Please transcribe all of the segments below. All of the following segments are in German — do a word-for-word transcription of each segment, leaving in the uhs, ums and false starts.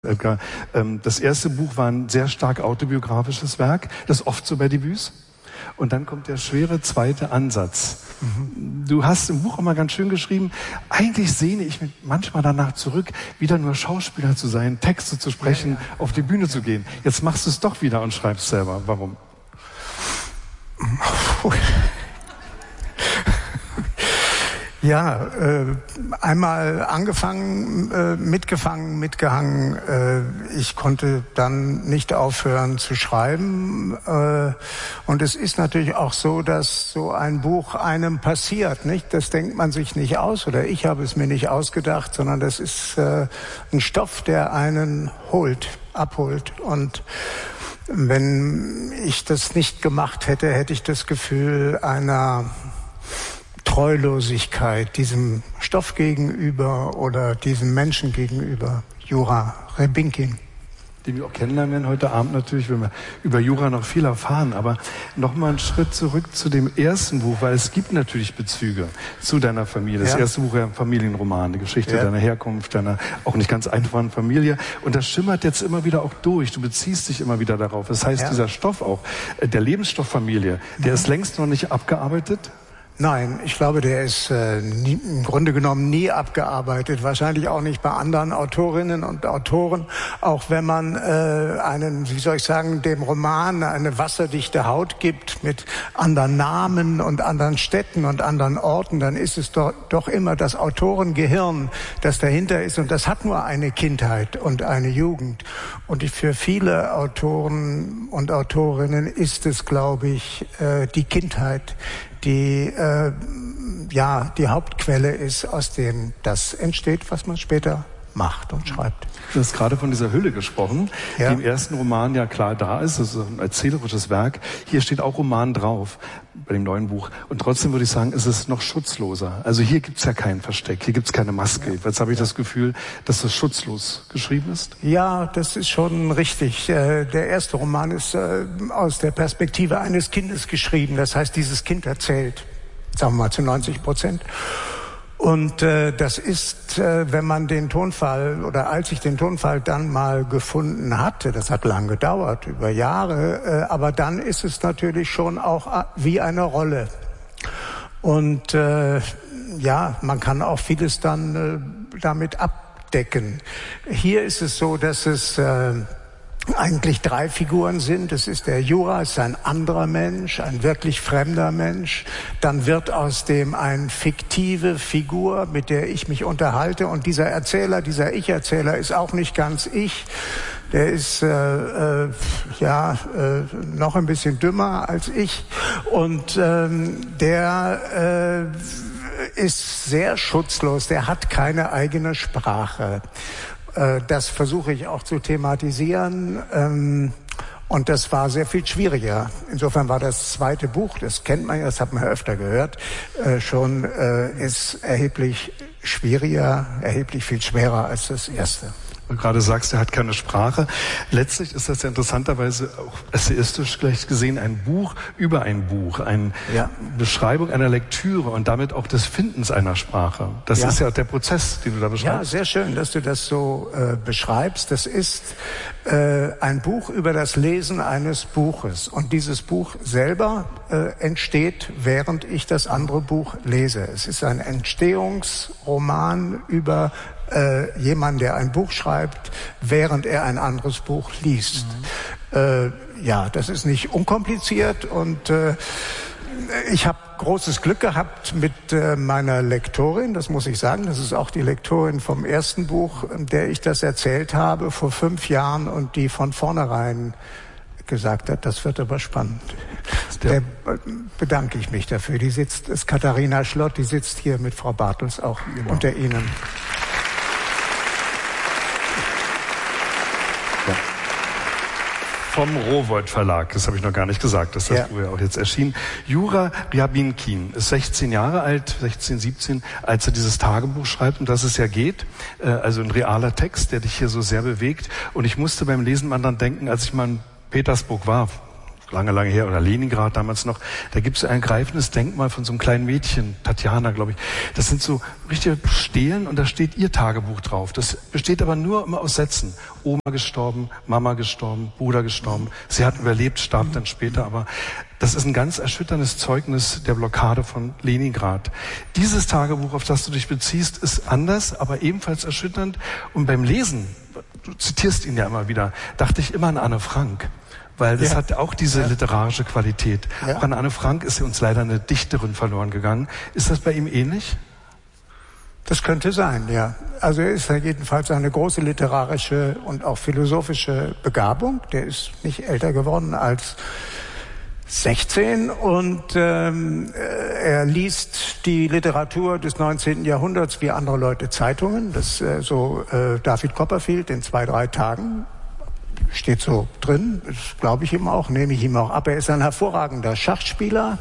Edgar, das erste Buch war ein sehr stark autobiografisches Werk, das ist oft so bei Debüts. Und dann kommt der schwere zweite Ansatz. Mhm. Du hast im Buch auch mal ganz schön geschrieben, eigentlich sehne ich mich manchmal danach zurück, wieder nur Schauspieler zu sein, Texte zu sprechen, ja, ja. auf die Bühne zu gehen. Jetzt machst du es doch wieder und schreibst selber. Warum? Ja, äh, einmal angefangen, äh, mitgefangen, mitgehangen. Äh, ich konnte dann nicht aufhören zu schreiben. Äh, und es ist natürlich auch so, dass so ein Buch einem passiert, nicht? Das denkt man sich nicht aus, oder ich habe es mir nicht ausgedacht, sondern das ist äh, ein Stoff, der einen holt, abholt. Und wenn ich das nicht gemacht hätte, hätte ich das Gefühl einer Treulosigkeit diesem Stoff gegenüber oder diesem Menschen gegenüber, Jura Rebinkin. Den wir auch kennenlernen werden heute Abend natürlich, wenn wir über Jura noch viel erfahren. Aber noch mal einen Schritt zurück zu dem ersten Buch, weil es gibt natürlich Bezüge zu deiner Familie. Das ja. erste Buch war ein Familienroman, eine Geschichte ja. deiner Herkunft, deiner auch nicht ganz einfachen Familie. Und das schimmert jetzt immer wieder auch durch. Du beziehst dich immer wieder darauf. Das heißt, ja. dieser Stoff auch, der Lebensstoff Familie, der mhm. ist längst noch nicht abgearbeitet. Nein, ich glaube, der ist äh, nie, im Grunde genommen nie abgearbeitet. Wahrscheinlich auch nicht bei anderen Autorinnen und Autoren. Auch wenn man äh, einen, wie soll ich sagen, dem Roman eine wasserdichte Haut gibt mit anderen Namen und anderen Städten und anderen Orten, dann ist es doch, doch immer das Autorengehirn, das dahinter ist. Und das hat nur eine Kindheit und eine Jugend. Und für viele Autoren und Autorinnen ist es, glaube ich, äh, die Kindheit, die äh, ja die Hauptquelle ist, aus dem das entsteht, was man später macht und schreibt. Du hast gerade von dieser Hülle gesprochen, ja. die im ersten Roman ja klar da ist. Das ist ein erzählerisches Werk. Hier steht auch Roman drauf bei dem neuen Buch. Und trotzdem würde ich sagen, es ist noch schutzloser. Also hier gibt's ja kein Versteck, hier gibt's keine Maske. Jetzt habe ich das Gefühl, dass das schutzlos geschrieben ist. Ja, das ist schon richtig. Der erste Roman ist aus der Perspektive eines Kindes geschrieben. Das heißt, dieses Kind erzählt, sagen wir mal zu neunzig Prozent. Und äh, das ist, äh, wenn man den Tonfall oder als ich den Tonfall dann mal gefunden hatte, das hat lang gedauert, über Jahre, äh, aber dann ist es natürlich schon auch wie eine Rolle. Und äh, ja, man kann auch vieles dann äh, damit abdecken. Hier ist es so, dass es äh, eigentlich drei Figuren sind. Es ist der Jura, es ist ein anderer Mensch, ein wirklich fremder Mensch. Dann wird aus dem eine fiktive Figur, mit der ich mich unterhalte. Und dieser Erzähler, dieser Ich-Erzähler ist auch nicht ganz ich. Der ist äh, äh, ja äh, noch ein bisschen dümmer als ich. Und ähm, der äh, ist sehr schutzlos. Der hat keine eigene Sprache. Das versuche ich auch zu thematisieren. Und das war sehr viel schwieriger. Insofern war das zweite Buch, das kennt man ja, das hat man ja öfter gehört, schon ist erheblich schwieriger, erheblich viel schwerer als das erste. Du gerade sagst, er hat keine Sprache. Letztlich ist das ja interessanterweise auch essayistisch gleich gesehen ein Buch über ein Buch, eine ja. Beschreibung einer Lektüre und damit auch des Findens einer Sprache. Das ja. ist ja der Prozess, den du da beschreibst. Ja, sehr schön, dass du das so äh, beschreibst. Das ist äh, ein Buch über das Lesen eines Buches. Und dieses Buch selber äh, entsteht, während ich das andere Buch lese. Es ist ein Entstehungsroman über Äh, jemand, der ein Buch schreibt, während er ein anderes Buch liest. Mhm. Äh, ja, das ist nicht unkompliziert und äh, ich habe großes Glück gehabt mit äh, meiner Lektorin, das muss ich sagen. Das ist auch die Lektorin vom ersten Buch, der ich das erzählt habe vor fünf Jahren und die von vornherein gesagt hat, das wird aber spannend. Der bedanke ich mich dafür. Die sitzt, ist Katharina Schlott, die sitzt hier mit Frau Bartels auch genau. unter Ihnen. Vom Rowohlt Verlag, das habe ich noch gar nicht gesagt, dass das ja. Buch ja auch jetzt erschien. Jura Rebinkin ist sechzehn Jahre alt, sechzehn, siebzehn, als er dieses Tagebuch schreibt, um das es ja geht. Also ein realer Text, der dich hier so sehr bewegt. Und ich musste beim Lesen mal dran denken, als ich mal in Petersburg war, lange, lange her, oder Leningrad damals noch, da gibt es ein greifendes Denkmal von so einem kleinen Mädchen, Tatjana, glaube ich. Das sind so richtige Stelen und da steht ihr Tagebuch drauf. Das besteht aber nur immer aus Sätzen. Oma gestorben, Mama gestorben, Bruder gestorben. Sie hat überlebt, starb dann später, aber das ist ein ganz erschütterndes Zeugnis der Blockade von Leningrad. Dieses Tagebuch, auf das du dich beziehst, ist anders, aber ebenfalls erschütternd. Und beim Lesen, du zitierst ihn ja immer wieder, dachte ich immer an Anne Frank. Weil das ja. hat auch diese ja. literarische Qualität. Ja. Auch an Anne Frank ist uns leider eine Dichterin verloren gegangen. Ist das bei ihm ähnlich? Das könnte sein, ja. Also er ist ja jedenfalls eine große literarische und auch philosophische Begabung. Der ist nicht älter geworden als sechzehn und ähm, er liest die Literatur des neunzehnten Jahrhunderts wie andere Leute Zeitungen. Das äh, so äh, David Copperfield in zwei, drei Tagen. Steht so drin, das glaube ich ihm auch, nehme ich ihm auch ab. Er ist ein hervorragender Schachspieler,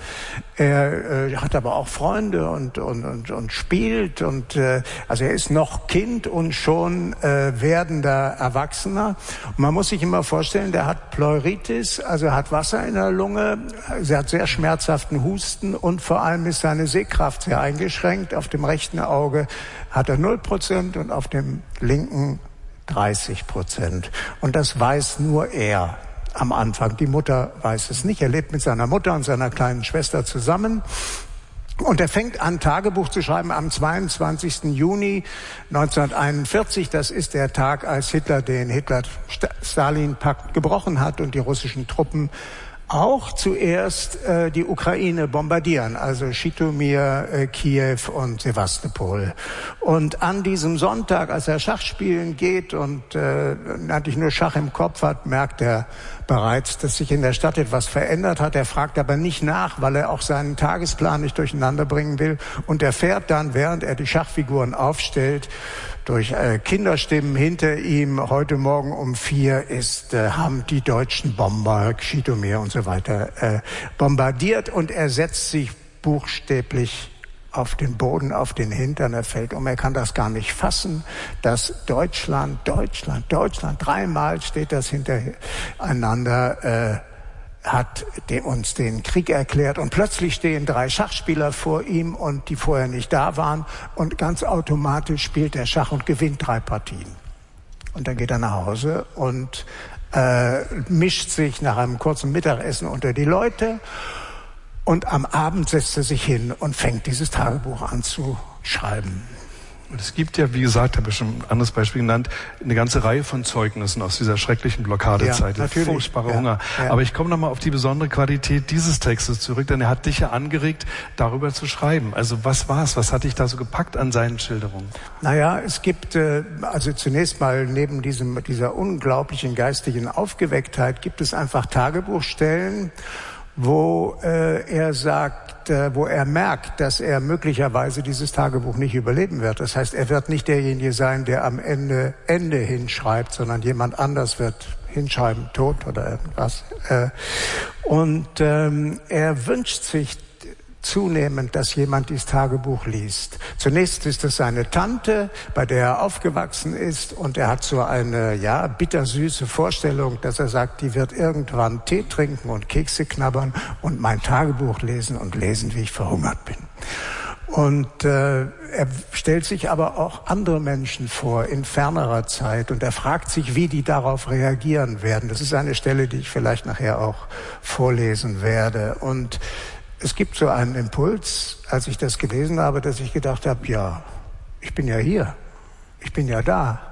er äh, hat aber auch Freunde und, und, und, und spielt. Und äh, also er ist noch Kind und schon äh, werdender Erwachsener. Und man muss sich immer vorstellen, der hat Pleuritis, also er hat Wasser in der Lunge, er hat sehr schmerzhaften Husten und vor allem ist seine Sehkraft sehr eingeschränkt. Auf dem rechten Auge hat er null Prozent und auf dem linken dreißig Prozent. Und das weiß nur er am Anfang. Die Mutter weiß es nicht. Er lebt mit seiner Mutter und seiner kleinen Schwester zusammen. Und er fängt an, Tagebuch zu schreiben am zweiundzwanzigsten Juni neunzehnhunderteinundvierzig. Das ist der Tag, als Hitler den Hitler-Stalin-Pakt gebrochen hat und die russischen Truppen auch zuerst äh, die Ukraine bombardieren, also Schitomir, äh, Kiew und Sewastopol. Und an diesem Sonntag, als er Schach spielen geht und äh, natürlich nur Schach im Kopf hat, merkt er bereits, dass sich in der Stadt etwas verändert hat. Er fragt aber nicht nach, weil er auch seinen Tagesplan nicht durcheinander bringen will. Und er fährt dann, während er die Schachfiguren aufstellt, durch äh, Kinderstimmen hinter ihm, heute Morgen um vier ist, äh, haben die deutschen Bomber, Schitomir und so weiter, äh, bombardiert, und er setzt sich buchstäblich auf den Boden, auf den Hintern, er fällt um. Er kann das gar nicht fassen, dass Deutschland, Deutschland, Deutschland, dreimal steht das hintereinander, äh, hat uns den Krieg erklärt, und plötzlich stehen drei Schachspieler vor ihm, und die vorher nicht da waren, und ganz automatisch spielt er Schach und gewinnt drei Partien. Und dann geht er nach Hause und äh, mischt sich nach einem kurzen Mittagessen unter die Leute, und am Abend setzt er sich hin und fängt dieses Tagebuch an zu schreiben. Und es gibt ja, wie gesagt, habe ich schon ein anderes Beispiel genannt, eine ganze Reihe von Zeugnissen aus dieser schrecklichen Blockadezeit, ja, der furchtbare ja, Hunger. Ja. Aber ich komme nochmal auf die besondere Qualität dieses Textes zurück, denn er hat dich ja angeregt, darüber zu schreiben. Also was war's? Was hat dich da so gepackt an seinen Schilderungen? Naja, es gibt, äh, also zunächst mal neben diesem, dieser unglaublichen geistigen Aufgewecktheit gibt es einfach Tagebuchstellen, wo äh, er sagt, äh, wo er merkt, dass er möglicherweise dieses Tagebuch nicht überleben wird. Das heißt, er wird nicht derjenige sein, der am Ende Ende hinschreibt, sondern jemand anders wird hinschreiben, tot oder irgendwas. Äh, und ähm, er wünscht sich zunehmend, dass jemand dieses Tagebuch liest. Zunächst ist es seine Tante, bei der er aufgewachsen ist, und er hat so eine, ja, bittersüße Vorstellung, dass er sagt, die wird irgendwann Tee trinken und Kekse knabbern und mein Tagebuch lesen und lesen, wie ich verhungert bin. Und äh, er stellt sich aber auch andere Menschen vor in fernerer Zeit, und er fragt sich, wie die darauf reagieren werden. Das ist eine Stelle, die ich vielleicht nachher auch vorlesen werde. Und es gibt so einen Impuls, als ich das gelesen habe, dass ich gedacht habe, ja, ich bin ja hier, ich bin ja da.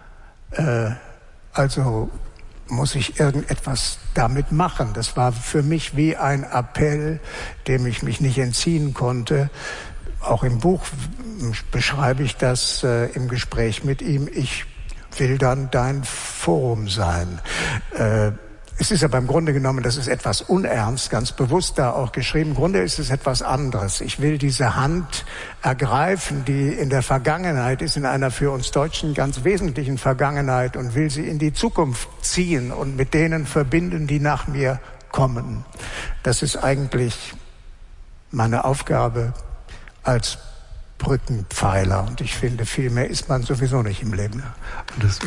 Äh, also muss ich irgendetwas damit machen. Das war für mich wie ein Appell, dem ich mich nicht entziehen konnte. Auch im Buch beschreibe ich das äh, im Gespräch mit ihm. Ich will dann dein Forum sein. Äh, Es ist aber im Grunde genommen, das ist etwas unernst, ganz bewusst da auch geschrieben. Im Grunde ist es etwas anderes. Ich will diese Hand ergreifen, die in der Vergangenheit ist, in einer für uns Deutschen ganz wesentlichen Vergangenheit, und will sie in die Zukunft ziehen und mit denen verbinden, die nach mir kommen. Das ist eigentlich meine Aufgabe als Brückenpfeiler. Und ich finde, viel mehr ist man sowieso nicht im Leben. Und das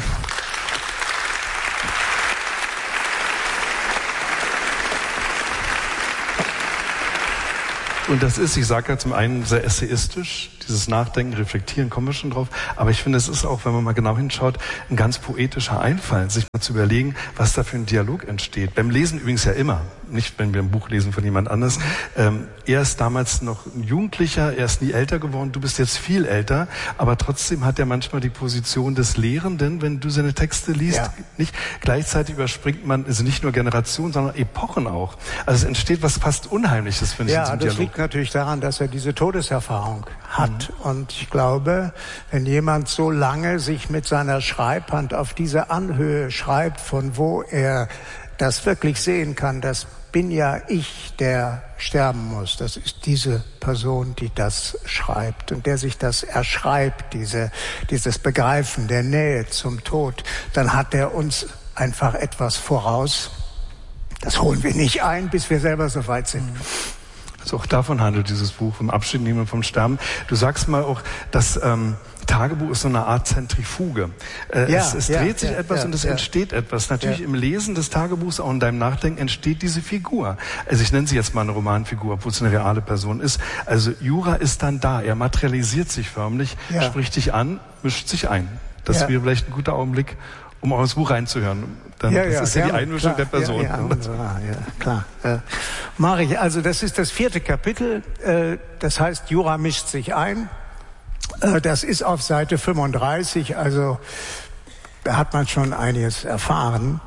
Und das ist, ich sage ja zum einen sehr essayistisch, dieses Nachdenken, Reflektieren, kommen wir schon drauf, aber ich finde, es ist auch, wenn man mal genau hinschaut, ein ganz poetischer Einfall, sich mal zu überlegen, was da für ein Dialog entsteht. Beim Lesen übrigens ja immer, nicht wenn wir ein Buch lesen von jemand anders. Ähm, er ist damals noch ein Jugendlicher, er ist nie älter geworden, du bist jetzt viel älter, aber trotzdem hat er manchmal die Position des Lehrenden, wenn du seine Texte liest, ja. nicht. Gleichzeitig überspringt man, also nicht nur Generationen, sondern Epochen auch. Also es entsteht was fast Unheimliches, finde ich, ja, in diesem Dialog. Dialog. Liegt natürlich daran, dass er diese Todeserfahrung hat. Mhm. Und ich glaube, wenn jemand so lange sich mit seiner Schreibhand auf diese Anhöhe schreibt, von wo er das wirklich sehen kann, das bin ja ich, der sterben muss. Das ist diese Person, die das schreibt und der sich das erschreibt, diese, dieses Begreifen der Nähe zum Tod. Dann hat er uns einfach etwas voraus. Das holen wir nicht ein, bis wir selber so weit sind. Mhm. Also auch davon handelt dieses Buch, vom Abschied nehmen vom Sterben. Du sagst mal auch, das ähm, Tagebuch ist so eine Art Zentrifuge. Äh, ja, es es ja, dreht sich ja, etwas ja, und es ja. entsteht etwas. Natürlich ja. im Lesen des Tagebuchs, auch in deinem Nachdenken, entsteht diese Figur. Also ich nenne sie jetzt mal eine Romanfigur, obwohl es eine reale Person ist. Also Jura ist dann da, er materialisiert sich förmlich, ja. spricht dich an, mischt sich ein. Das ja. wäre vielleicht ein guter Augenblick, um auch ins Buch reinzuhören. Dann, ja, das ja, ist ja gerne, die Einmischung klar, der Person. Ja, ja, ja, klar. Äh, mache ich. Also das ist das vierte Kapitel. Äh, das heißt, Jura mischt sich ein. Äh, das ist auf Seite fünfunddreißig. Also da hat man schon einiges erfahren.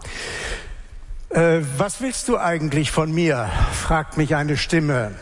Äh, was willst du eigentlich von mir? Fragt mich eine Stimme.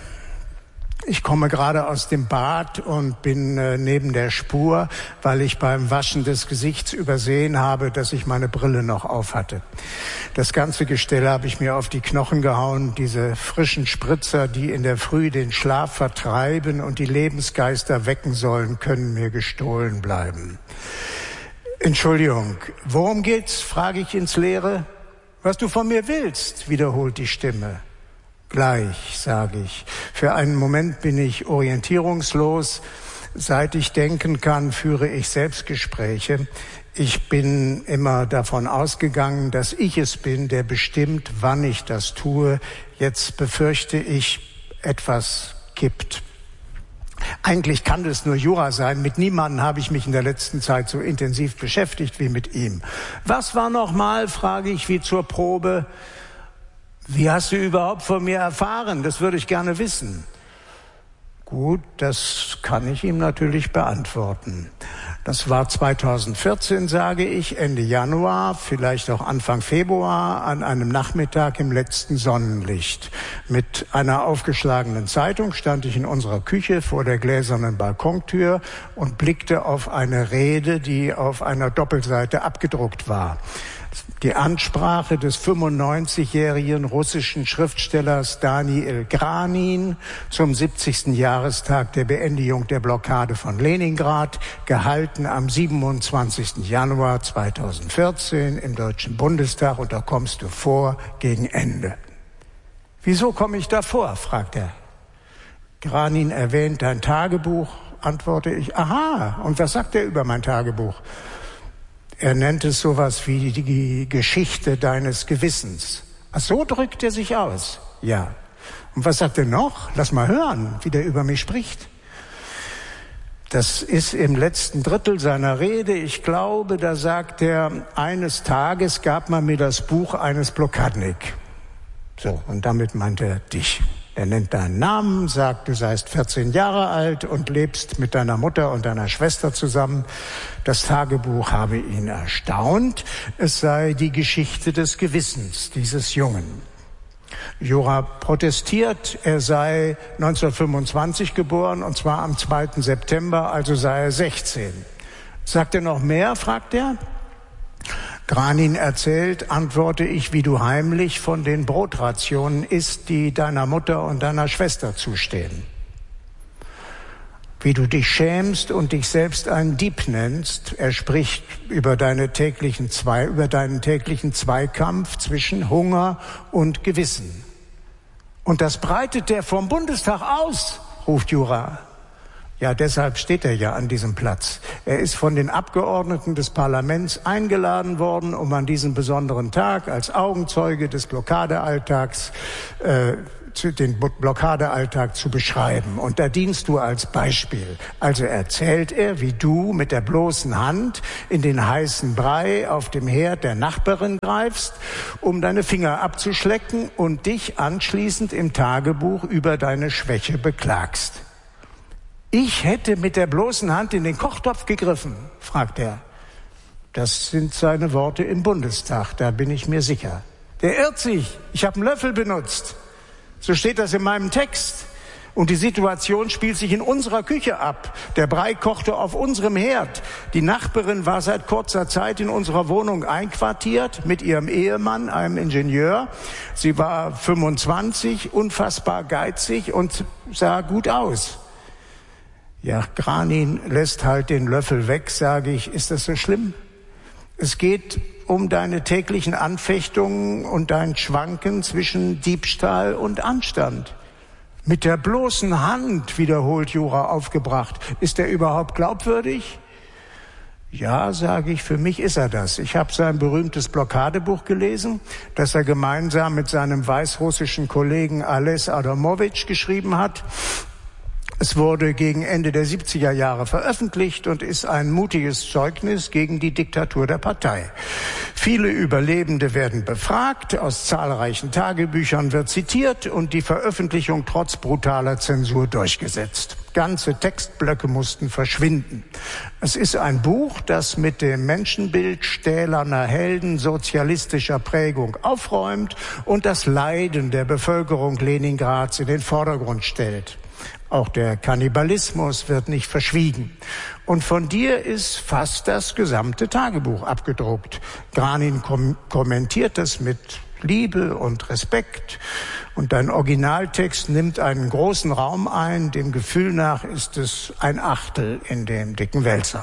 Ich komme gerade aus dem Bad und bin äh, neben der Spur, weil ich beim Waschen des Gesichts übersehen habe, dass ich meine Brille noch auf hatte. Das ganze Gestell habe ich mir auf die Knochen gehauen. Diese frischen Spritzer, die in der Früh den Schlaf vertreiben und die Lebensgeister wecken sollen, können mir gestohlen bleiben. Entschuldigung, worum geht's? Frage ich ins Leere. Was du von mir willst, wiederholt die Stimme. Gleich, sage ich. Für einen Moment bin ich orientierungslos. Seit ich denken kann, führe ich Selbstgespräche. Ich bin immer davon ausgegangen, dass ich es bin, der bestimmt, wann ich das tue. Jetzt befürchte ich, etwas kippt. Eigentlich kann es nur Jura sein. Mit niemandem habe ich mich in der letzten Zeit so intensiv beschäftigt wie mit ihm. Was war nochmal, frage ich wie zur Probe. Wie hast du überhaupt von mir erfahren? Das würde ich gerne wissen. Gut, das kann ich ihm natürlich beantworten. Das war zweitausendvierzehn, sage ich, Ende Januar, vielleicht auch Anfang Februar, an einem Nachmittag im letzten Sonnenlicht. Mit einer aufgeschlagenen Zeitung stand ich in unserer Küche vor der gläsernen Balkontür und blickte auf eine Rede, die auf einer Doppelseite abgedruckt war. Die Ansprache des fünfundneunzigjährigen russischen Schriftstellers Daniil Granin zum siebzigsten Jahrestag der Beendigung der Blockade von Leningrad, gehalten am siebenundzwanzigsten Januar zweitausendvierzehn im Deutschen Bundestag, und da kommst du vor gegen Ende. Wieso komme ich da vor? Fragt er. Granin erwähnt dein Tagebuch, antworte ich. Aha, und was sagt er über mein Tagebuch? Er nennt es sowas wie die Geschichte deines Gewissens. Ach, so drückt er sich aus. Ja. Und was sagt er noch? Lass mal hören, wie der über mich spricht. Das ist im letzten Drittel seiner Rede. Ich glaube, da sagt er, eines Tages gab man mir das Buch eines Blokadnik. So, und damit meint er dich. Er nennt deinen Namen, sagt, du seist vierzehn Jahre alt und lebst mit deiner Mutter und deiner Schwester zusammen. Das Tagebuch habe ihn erstaunt. Es sei die Geschichte des Gewissens dieses Jungen. Jura protestiert, er sei neunzehnhundertfünfundzwanzig geboren, und zwar am zweiten September, also sei er sechzehn. Sagt er noch mehr, fragt er. Granin erzählt, antworte ich, wie du heimlich von den Brotrationen isst, die deiner Mutter und deiner Schwester zustehen. Wie du dich schämst und dich selbst einen Dieb nennst. Er spricht über, deine täglichen Zwei, über deinen täglichen Zweikampf zwischen Hunger und Gewissen. Und das breitet der vom Bundestag aus, ruft Jura. Ja, deshalb steht er ja an diesem Platz. Er ist von den Abgeordneten des Parlaments eingeladen worden, um an diesem besonderen Tag als Augenzeuge des Blockadealltags äh, den Blockadealltag zu beschreiben. Und da dienst du als Beispiel. Also erzählt er, wie du mit der bloßen Hand in den heißen Brei auf dem Herd der Nachbarin greifst, um deine Finger abzuschlecken und dich anschließend im Tagebuch über deine Schwäche beklagst. Ich hätte mit der bloßen Hand in den Kochtopf gegriffen, fragt er. Das sind seine Worte im Bundestag, da bin ich mir sicher. Der irrt sich. Ich habe einen Löffel benutzt. So steht das in meinem Text. Und die Situation spielt sich in unserer Küche ab. Der Brei kochte auf unserem Herd. Die Nachbarin war seit kurzer Zeit in unserer Wohnung einquartiert mit ihrem Ehemann, einem Ingenieur. Sie war fünfundzwanzig, unfassbar geizig und sah gut aus. Ja, Granin lässt halt den Löffel weg, sage ich. Ist das so schlimm? Es geht um deine täglichen Anfechtungen und dein Schwanken zwischen Diebstahl und Anstand. Mit der bloßen Hand, wiederholt Jura aufgebracht. Ist er überhaupt glaubwürdig? Ja, sage ich, für mich ist er das. Ich habe sein berühmtes Blockadebuch gelesen, das er gemeinsam mit seinem weißrussischen Kollegen Ales Adamowitsch geschrieben hat. Es wurde gegen Ende der siebziger Jahre veröffentlicht und ist ein mutiges Zeugnis gegen die Diktatur der Partei. Viele Überlebende werden befragt, aus zahlreichen Tagebüchern wird zitiert und die Veröffentlichung trotz brutaler Zensur durchgesetzt. Ganze Textblöcke mussten verschwinden. Es ist ein Buch, das mit dem Menschenbild stählerner Helden sozialistischer Prägung aufräumt und das Leiden der Bevölkerung Leningrads in den Vordergrund stellt. Auch der Kannibalismus wird nicht verschwiegen. Und von dir ist fast das gesamte Tagebuch abgedruckt. Granin kom- kommentiert das mit Liebe und Respekt. Und dein Originaltext nimmt einen großen Raum ein. Dem Gefühl nach ist es ein Achtel in dem dicken Wälzer.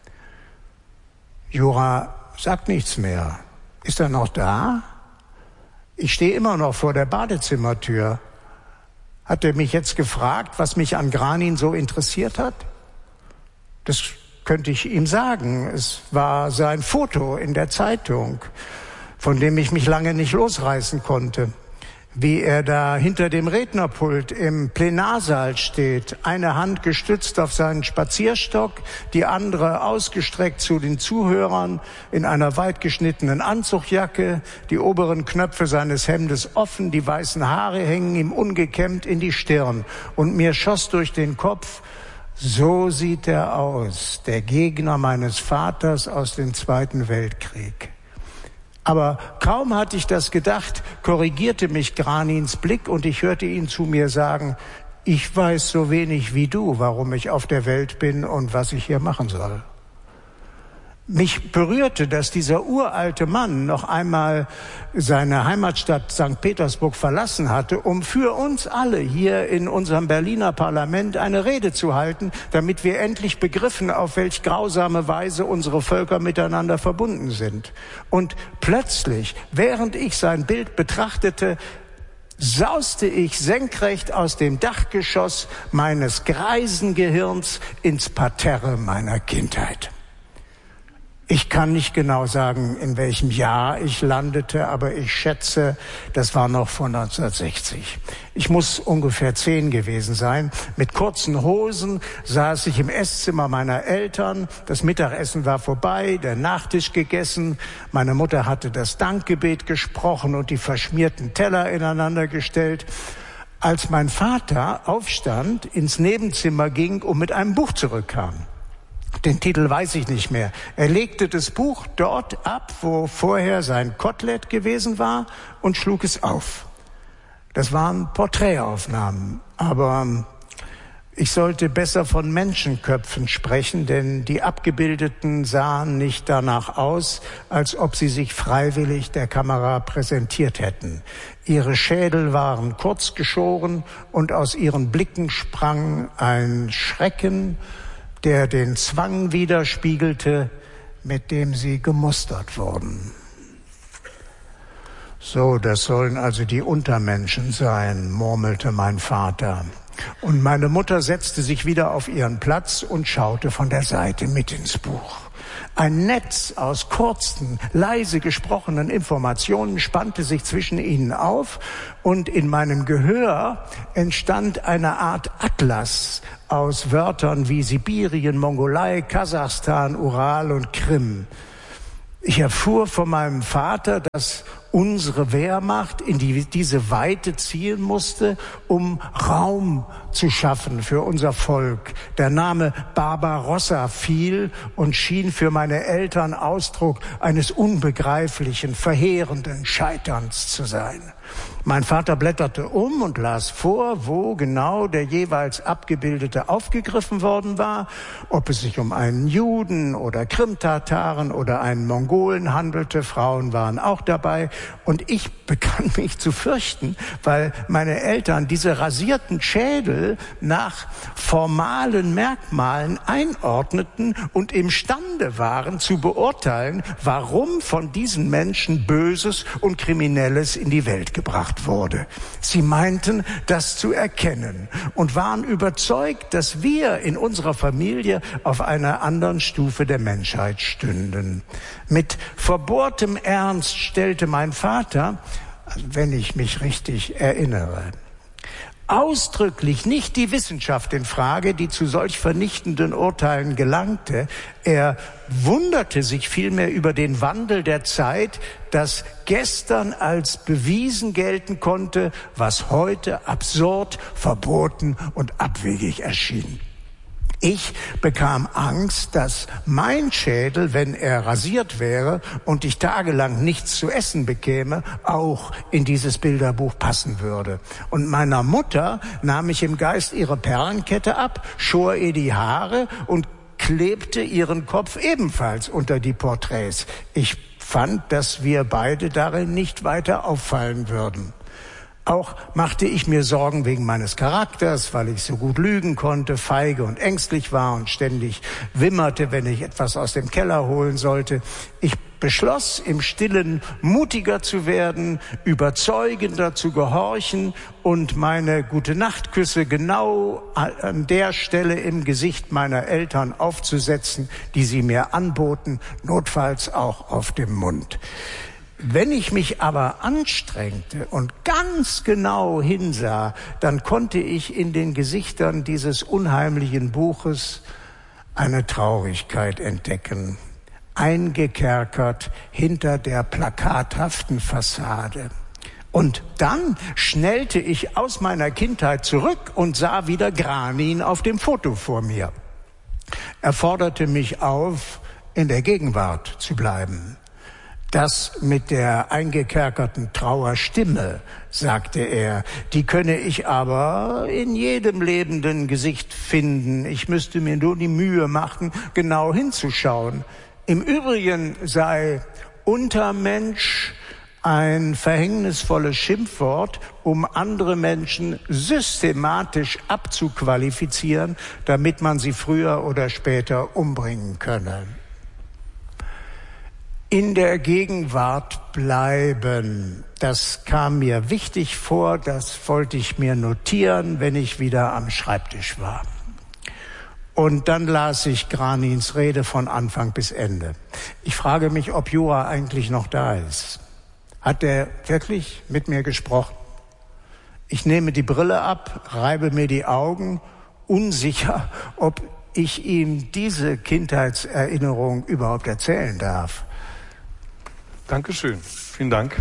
Jura sagt nichts mehr. Ist er noch da? Ich stehe immer noch vor der Badezimmertür. Hat er mich jetzt gefragt, was mich an Granin so interessiert hat? Das könnte ich ihm sagen. Es war sein Foto in der Zeitung, von dem ich mich lange nicht losreißen konnte. Wie er da hinter dem Rednerpult im Plenarsaal steht, eine Hand gestützt auf seinen Spazierstock, die andere ausgestreckt zu den Zuhörern in einer weit geschnittenen Anzugjacke, die oberen Knöpfe seines Hemdes offen, die weißen Haare hängen ihm ungekämmt in die Stirn. Und mir schoss durch den Kopf, so sieht er aus, der Gegner meines Vaters aus dem Zweiten Weltkrieg. Aber kaum hatte ich das gedacht, korrigierte mich Granins Blick und ich hörte ihn zu mir sagen, ich weiß so wenig wie du, warum ich auf der Welt bin und was ich hier machen soll. Mich berührte, dass dieser uralte Mann noch einmal seine Heimatstadt Sankt Petersburg verlassen hatte, um für uns alle hier in unserem Berliner Parlament eine Rede zu halten, damit wir endlich begriffen, auf welch grausame Weise unsere Völker miteinander verbunden sind. Und plötzlich, während ich sein Bild betrachtete, sauste ich senkrecht aus dem Dachgeschoss meines Greisengehirns ins Parterre meiner Kindheit. Ich kann nicht genau sagen, in welchem Jahr ich landete, aber ich schätze, das war noch vor neunzehnhundertsechzig. Ich muss ungefähr zehn gewesen sein. Mit kurzen Hosen saß ich im Esszimmer meiner Eltern. Das Mittagessen war vorbei, der Nachtisch gegessen. Meine Mutter hatte das Dankgebet gesprochen und die verschmierten Teller ineinander gestellt. Als mein Vater aufstand, ins Nebenzimmer ging und mit einem Buch zurückkam. Den Titel weiß ich nicht mehr. Er legte das Buch dort ab, wo vorher sein Kotelett gewesen war, und schlug es auf. Das waren Porträtaufnahmen, aber ich sollte besser von Menschenköpfen sprechen, denn die Abgebildeten sahen nicht danach aus, als ob sie sich freiwillig der Kamera präsentiert hätten. Ihre Schädel waren kurz geschoren und aus ihren Blicken sprang ein Schrecken, der den Zwang widerspiegelte, mit dem sie gemustert wurden. So, das sollen also die Untermenschen sein, murmelte mein Vater. Und meine Mutter setzte sich wieder auf ihren Platz und schaute von der Seite mit ins Buch. Ein Netz aus kurzen, leise gesprochenen Informationen spannte sich zwischen ihnen auf und in meinem Gehör entstand eine Art Atlas aus Wörtern wie Sibirien, Mongolei, Kasachstan, Ural und Krim. Ich erfuhr von meinem Vater, dass unsere Wehrmacht in die, diese Weite ziehen musste, um Raum zu schaffen für unser Volk. Der Name Barbarossa fiel und schien für meine Eltern Ausdruck eines unbegreiflichen, verheerenden Scheiterns zu sein. Mein Vater blätterte um und las vor, wo genau der jeweils Abgebildete aufgegriffen worden war, ob es sich um einen Juden oder Krimtataren oder einen Mongolen handelte. Frauen waren auch dabei. Und ich begann mich zu fürchten, weil meine Eltern diese rasierten Schädel nach formalen Merkmalen einordneten und imstande waren zu beurteilen, warum von diesen Menschen Böses und Kriminelles in die Welt gebracht wurde. Sie meinten, das zu erkennen und waren überzeugt, dass wir in unserer Familie auf einer anderen Stufe der Menschheit stünden. Mit verbohrtem Ernst stellte mein Vater, wenn ich mich richtig erinnere, ausdrücklich nicht die Wissenschaft in Frage, die zu solch vernichtenden Urteilen gelangte. Er wunderte sich vielmehr über den Wandel der Zeit, dass gestern als bewiesen gelten konnte, was heute absurd, verboten und abwegig erschien. Ich bekam Angst, dass mein Schädel, wenn er rasiert wäre und ich tagelang nichts zu essen bekäme, auch in dieses Bilderbuch passen würde. Und meiner Mutter nahm ich im Geist ihre Perlenkette ab, schor ihr die Haare und klebte ihren Kopf ebenfalls unter die Porträts. Ich fand, dass wir beide darin nicht weiter auffallen würden. Auch machte ich mir Sorgen wegen meines Charakters, weil ich so gut lügen konnte, feige und ängstlich war und ständig wimmerte, wenn ich etwas aus dem Keller holen sollte. Ich beschloss, im Stillen mutiger zu werden, überzeugender zu gehorchen und meine Gute-Nacht-Küsse genau an der Stelle im Gesicht meiner Eltern aufzusetzen, die sie mir anboten, notfalls auch auf dem Mund. Wenn ich mich aber anstrengte und ganz genau hinsah, dann konnte ich in den Gesichtern dieses unheimlichen Buches eine Traurigkeit entdecken, eingekerkert hinter der plakathaften Fassade. Und dann schnellte ich aus meiner Kindheit zurück und sah wieder Granin auf dem Foto vor mir. Er forderte mich auf, in der Gegenwart zu bleiben. Das mit der eingekerkerten Trauerstimme, sagte er, die könne ich aber in jedem lebenden Gesicht finden. Ich müsste mir nur die Mühe machen, genau hinzuschauen. Im Übrigen sei Untermensch ein verhängnisvolles Schimpfwort, um andere Menschen systematisch abzuqualifizieren, damit man sie früher oder später umbringen könne. In der Gegenwart bleiben, das kam mir wichtig vor, das wollte ich mir notieren, wenn ich wieder am Schreibtisch war. Und dann las ich Granins Rede von Anfang bis Ende. Ich frage mich, ob Jura eigentlich noch da ist. Hat er wirklich mit mir gesprochen? Ich nehme die Brille ab, reibe mir die Augen, unsicher, ob ich ihm diese Kindheitserinnerung überhaupt erzählen darf. Dankeschön. Vielen Dank.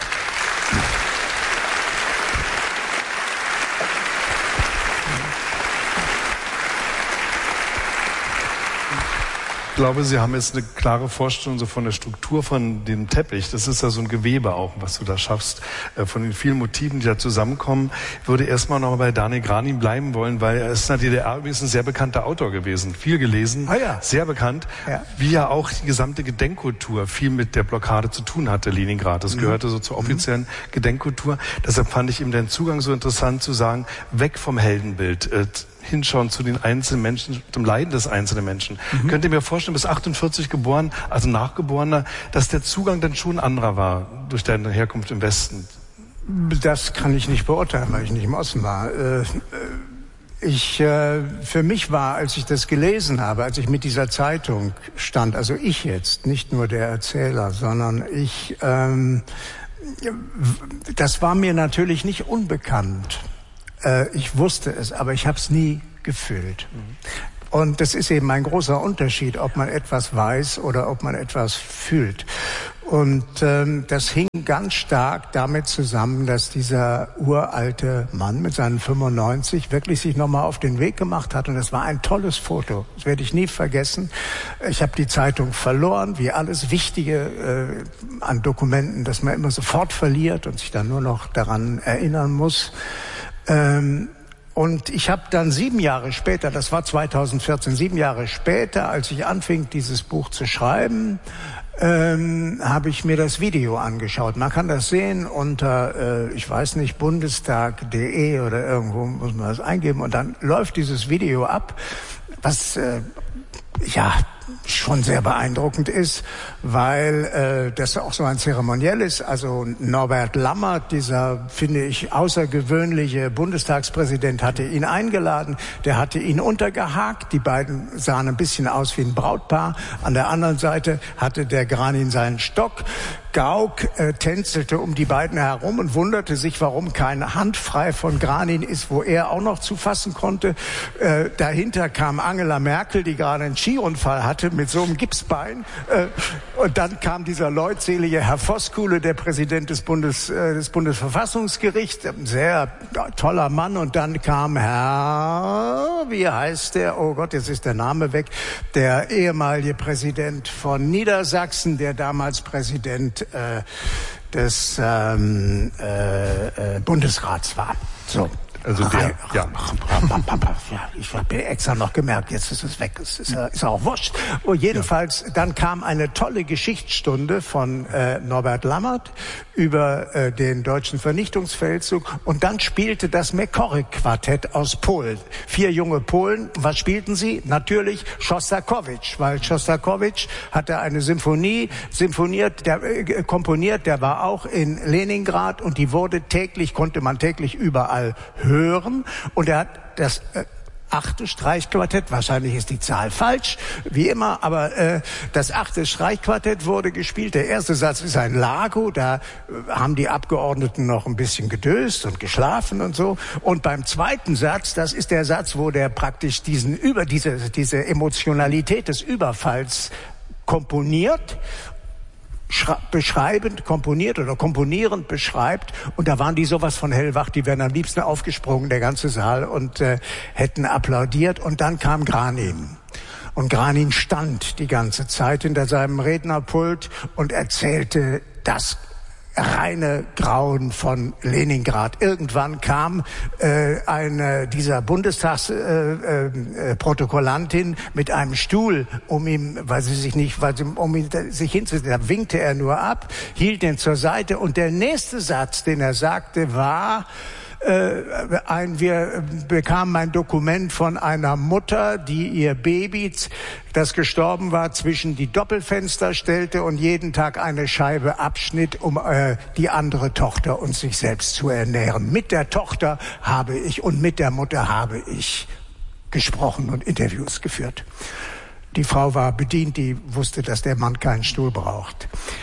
Ich glaube, Sie haben jetzt eine klare Vorstellung so von der Struktur von dem Teppich. Das ist ja so ein Gewebe auch, was du da schaffst, von den vielen Motiven, die da zusammenkommen. Ich würde erstmal noch bei Daniel Granin bleiben wollen, weil er ist in der D D R übrigens ein sehr bekannter Autor gewesen. Viel gelesen, ah ja. sehr bekannt. Ja. Wie ja auch die gesamte Gedenkkultur viel mit der Blockade zu tun hatte, Leningrad. Das mhm. gehörte so zur offiziellen mhm. Gedenkkultur. Deshalb fand ich eben den Zugang so interessant zu sagen, weg vom Heldenbild, äh, hinschauen zu den einzelnen Menschen, zum Leiden des einzelnen Menschen. Mhm. Könnt ihr mir vorstellen, bis achtundvierzig geboren, also Nachgeborener, dass der Zugang dann schon anderer war durch deine Herkunft im Westen? Das kann ich nicht beurteilen, weil ich nicht im Osten war. Ich, äh, für mich war, als ich das gelesen habe, als ich mit dieser Zeitung stand, also ich jetzt, nicht nur der Erzähler, sondern ich, ähm, das war mir natürlich nicht unbekannt. Äh, ich wusste es, aber ich habe es nie gefühlt. Mhm. Und das ist eben ein großer Unterschied, ob man etwas weiß oder ob man etwas fühlt. Und ähm, das hing ganz stark damit zusammen, dass dieser uralte Mann mit seinen fünfundneunzig wirklich sich nochmal auf den Weg gemacht hat. Und das war ein tolles Foto. Das werde ich nie vergessen. Ich habe die Zeitung verloren, wie alles Wichtige äh, an Dokumenten, das man immer sofort verliert und sich dann nur noch daran erinnern muss. Ähm, Und ich habe dann sieben Jahre später, das war zweitausendvierzehn, sieben Jahre später, als ich anfing, dieses Buch zu schreiben, ähm, habe ich mir das Video angeschaut. Man kann das sehen unter, äh, ich weiß nicht, bundestag punkt de oder irgendwo muss man das eingeben. Und dann läuft dieses Video ab, was, äh, ja, schon sehr beeindruckend ist, weil äh, das auch so ein Zeremoniell ist. Also Norbert Lammert, dieser, finde ich, außergewöhnliche Bundestagspräsident, hatte ihn eingeladen. Der hatte ihn untergehakt. Die beiden sahen ein bisschen aus wie ein Brautpaar. An der anderen Seite hatte der Granin seinen Stock. Gauck äh, tänzelte um die beiden herum und wunderte sich, warum keine Hand frei von Granin ist, wo er auch noch zu fassen konnte. Äh, dahinter kam Angela Merkel, die gerade einen Skiunfall hatte mit so einem Gipsbein. Äh, und dann kam dieser leutselige Herr Voskuhle, der Präsident des, Bundes, äh, des Bundesverfassungsgerichts, ein sehr ja, toller Mann. Und dann kam Herr, wie heißt der? Oh Gott, jetzt ist der Name weg. Der ehemalige Präsident von Niedersachsen, der damals Präsident Äh, des ähm, äh, äh, Bundesrats war. So. Also der, ja. ja. Ich habe mir extra noch gemerkt, jetzt ist es weg. Es ist, ist auch wurscht. Oh, jedenfalls, ja. Dann kam eine tolle Geschichtsstunde von äh, Norbert Lammert über äh, den deutschen Vernichtungsfeldzug. Und dann spielte das Mekory-Quartett aus Polen. Vier junge Polen. Was spielten sie? Natürlich Schostakowitsch, weil Schostakowitsch hatte eine Symphonie sympfoniert, der, äh, komponiert, der war auch in Leningrad und die wurde täglich, konnte man täglich überall hören. hören und er hat das äh, achte Streichquartett, wahrscheinlich ist die Zahl falsch, wie immer, aber äh, das achte Streichquartett wurde gespielt. Der erste Satz ist ein Lago, da äh, haben die Abgeordneten noch ein bisschen gedöst und geschlafen und so. Und beim zweiten Satz, das ist der Satz, wo der praktisch diesen über diese diese Emotionalität des Überfalls komponiert, beschreibend komponiert oder komponierend beschreibt, und da waren die sowas von hellwach, die wären am liebsten aufgesprungen, der ganze Saal, und äh, hätten applaudiert. Und dann kam Granin. Und Granin stand die ganze Zeit hinter seinem Rednerpult und erzählte das reine Grauen von Leningrad. Irgendwann kam äh, eine dieser Bundestagsprotokollantin äh, äh, mit einem Stuhl, um ihm, weil sie sich nicht, weil sie, um ihn sich hinzusetzen, da winkte er nur ab, hielt ihn zur Seite, und der nächste Satz, den er sagte, war: Äh, ein, wir bekamen ein Dokument von einer Mutter, die ihr Baby, das gestorben war, zwischen die Doppelfenster stellte und jeden Tag eine Scheibe abschnitt, um äh, die andere Tochter und sich selbst zu ernähren. Mit der Tochter habe ich und mit der Mutter habe ich gesprochen und Interviews geführt. Die Frau war bedient, die wusste, dass der Mann keinen Stuhl braucht.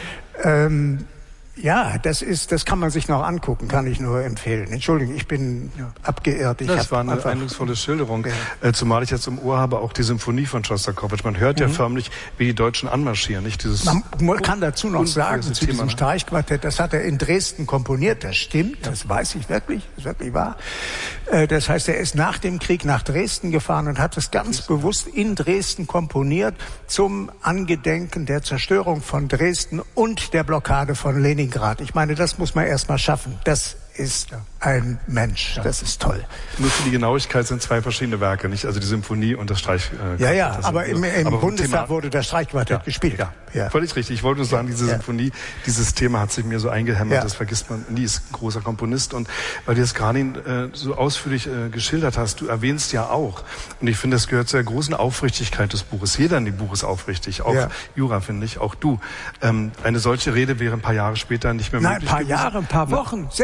Ähm, Ja, das ist, das kann man sich noch angucken, kann ich nur empfehlen. Entschuldigung, ich bin ja. abgeirrt. Ich das war eine eindrucksvolle Schilderung, ja. äh, zumal ich jetzt im Ohr habe auch die Symphonie von Schostakowitsch. Man hört mhm. ja förmlich, wie die Deutschen anmarschieren, nicht? Dieses man kann dazu noch sagen, zu Thema, diesem Streichquartett, das hat er in Dresden komponiert, das stimmt, ja. das weiß ich wirklich, das ist wirklich wahr. Äh, das heißt, er ist nach dem Krieg nach Dresden gefahren und hat es ganz bewusst in Dresden komponiert, zum Angedenken der Zerstörung von Dresden und der Blockade von Leningrad. Ich meine, das muss man erst mal schaffen. Das ist ein Mensch. Das ist toll. Nur für die Genauigkeit sind zwei verschiedene Werke, nicht? Also die Symphonie und das Streichquartett. Äh, ja, ja, aber im, im aber Bundestag Thema, wurde das Streichquartett ja, gespielt. Ja, ja, völlig richtig. Ich wollte nur sagen, diese ja. Symphonie, dieses Thema hat sich mir so eingehämmert, ja. das vergisst man nie, ist ein großer Komponist. Und weil du das Granin äh, so ausführlich äh, geschildert hast, du erwähnst ja auch, und ich finde, das gehört zur großen Aufrichtigkeit des Buches. Jeder in dem Buch ist aufrichtig, auch ja. Jura, finde ich, auch du. Ähm, eine solche Rede wäre ein paar Jahre später nicht mehr Nein, möglich Nein, ein paar gewesen. Jahre, ein paar Wochen, Na, sechs Wochen.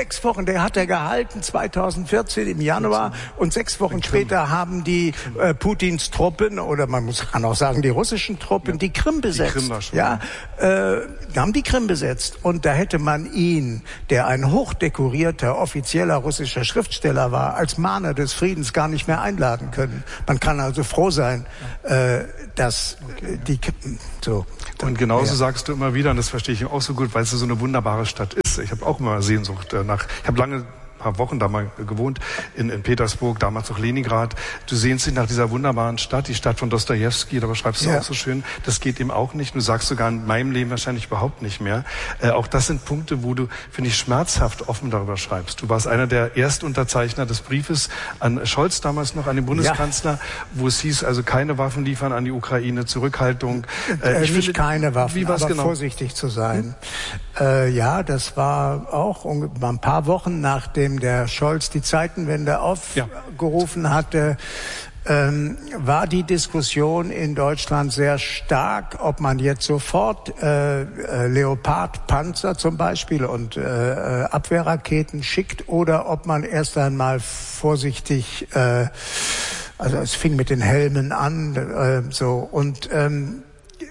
Wochen, der hat er gehalten zweitausendvierzehn im Januar und sechs Wochen später haben die äh, Putins Truppen, oder man muss kann auch sagen die russischen Truppen, ja. die Krim besetzt. Die Krim war schon, ja, äh, haben die Krim besetzt und da hätte man ihn, der ein hochdekorierter offizieller russischer Schriftsteller war, als Mahner des Friedens gar nicht mehr einladen können. Man kann also froh sein, äh, dass okay, die so. Und genauso ja. sagst du immer wieder, und das verstehe ich auch so gut, weil es so eine wunderbare Stadt ist. Ich habe auch immer Sehnsucht nach. Ich habe lange paar Wochen da mal gewohnt, in, in Petersburg, damals noch Leningrad. Du sehnst dich nach dieser wunderbaren Stadt, die Stadt von Dostojewski, da beschreibst du ja. auch so schön. Das geht eben auch nicht. Du sagst sogar in meinem Leben wahrscheinlich überhaupt nicht mehr. Äh, auch das sind Punkte, wo du, finde ich, schmerzhaft offen darüber schreibst. Du warst einer der Erstunterzeichner des Briefes an Scholz damals noch, an den Bundeskanzler, ja. wo es hieß, also keine Waffen liefern an die Ukraine, Zurückhaltung. Äh, ich nicht finde, keine Waffen, wie aber genau? vorsichtig zu sein. Hm? Äh, ja, das war auch ein paar Wochen nachdem der Scholz die Zeitenwende aufgerufen ja. hatte, ähm, war die Diskussion in Deutschland sehr stark, ob man jetzt sofort äh, äh, Leopard-Panzer zum Beispiel und äh, Abwehrraketen schickt oder ob man erst einmal vorsichtig, äh, also es fing mit den Helmen an, äh, so und ähm,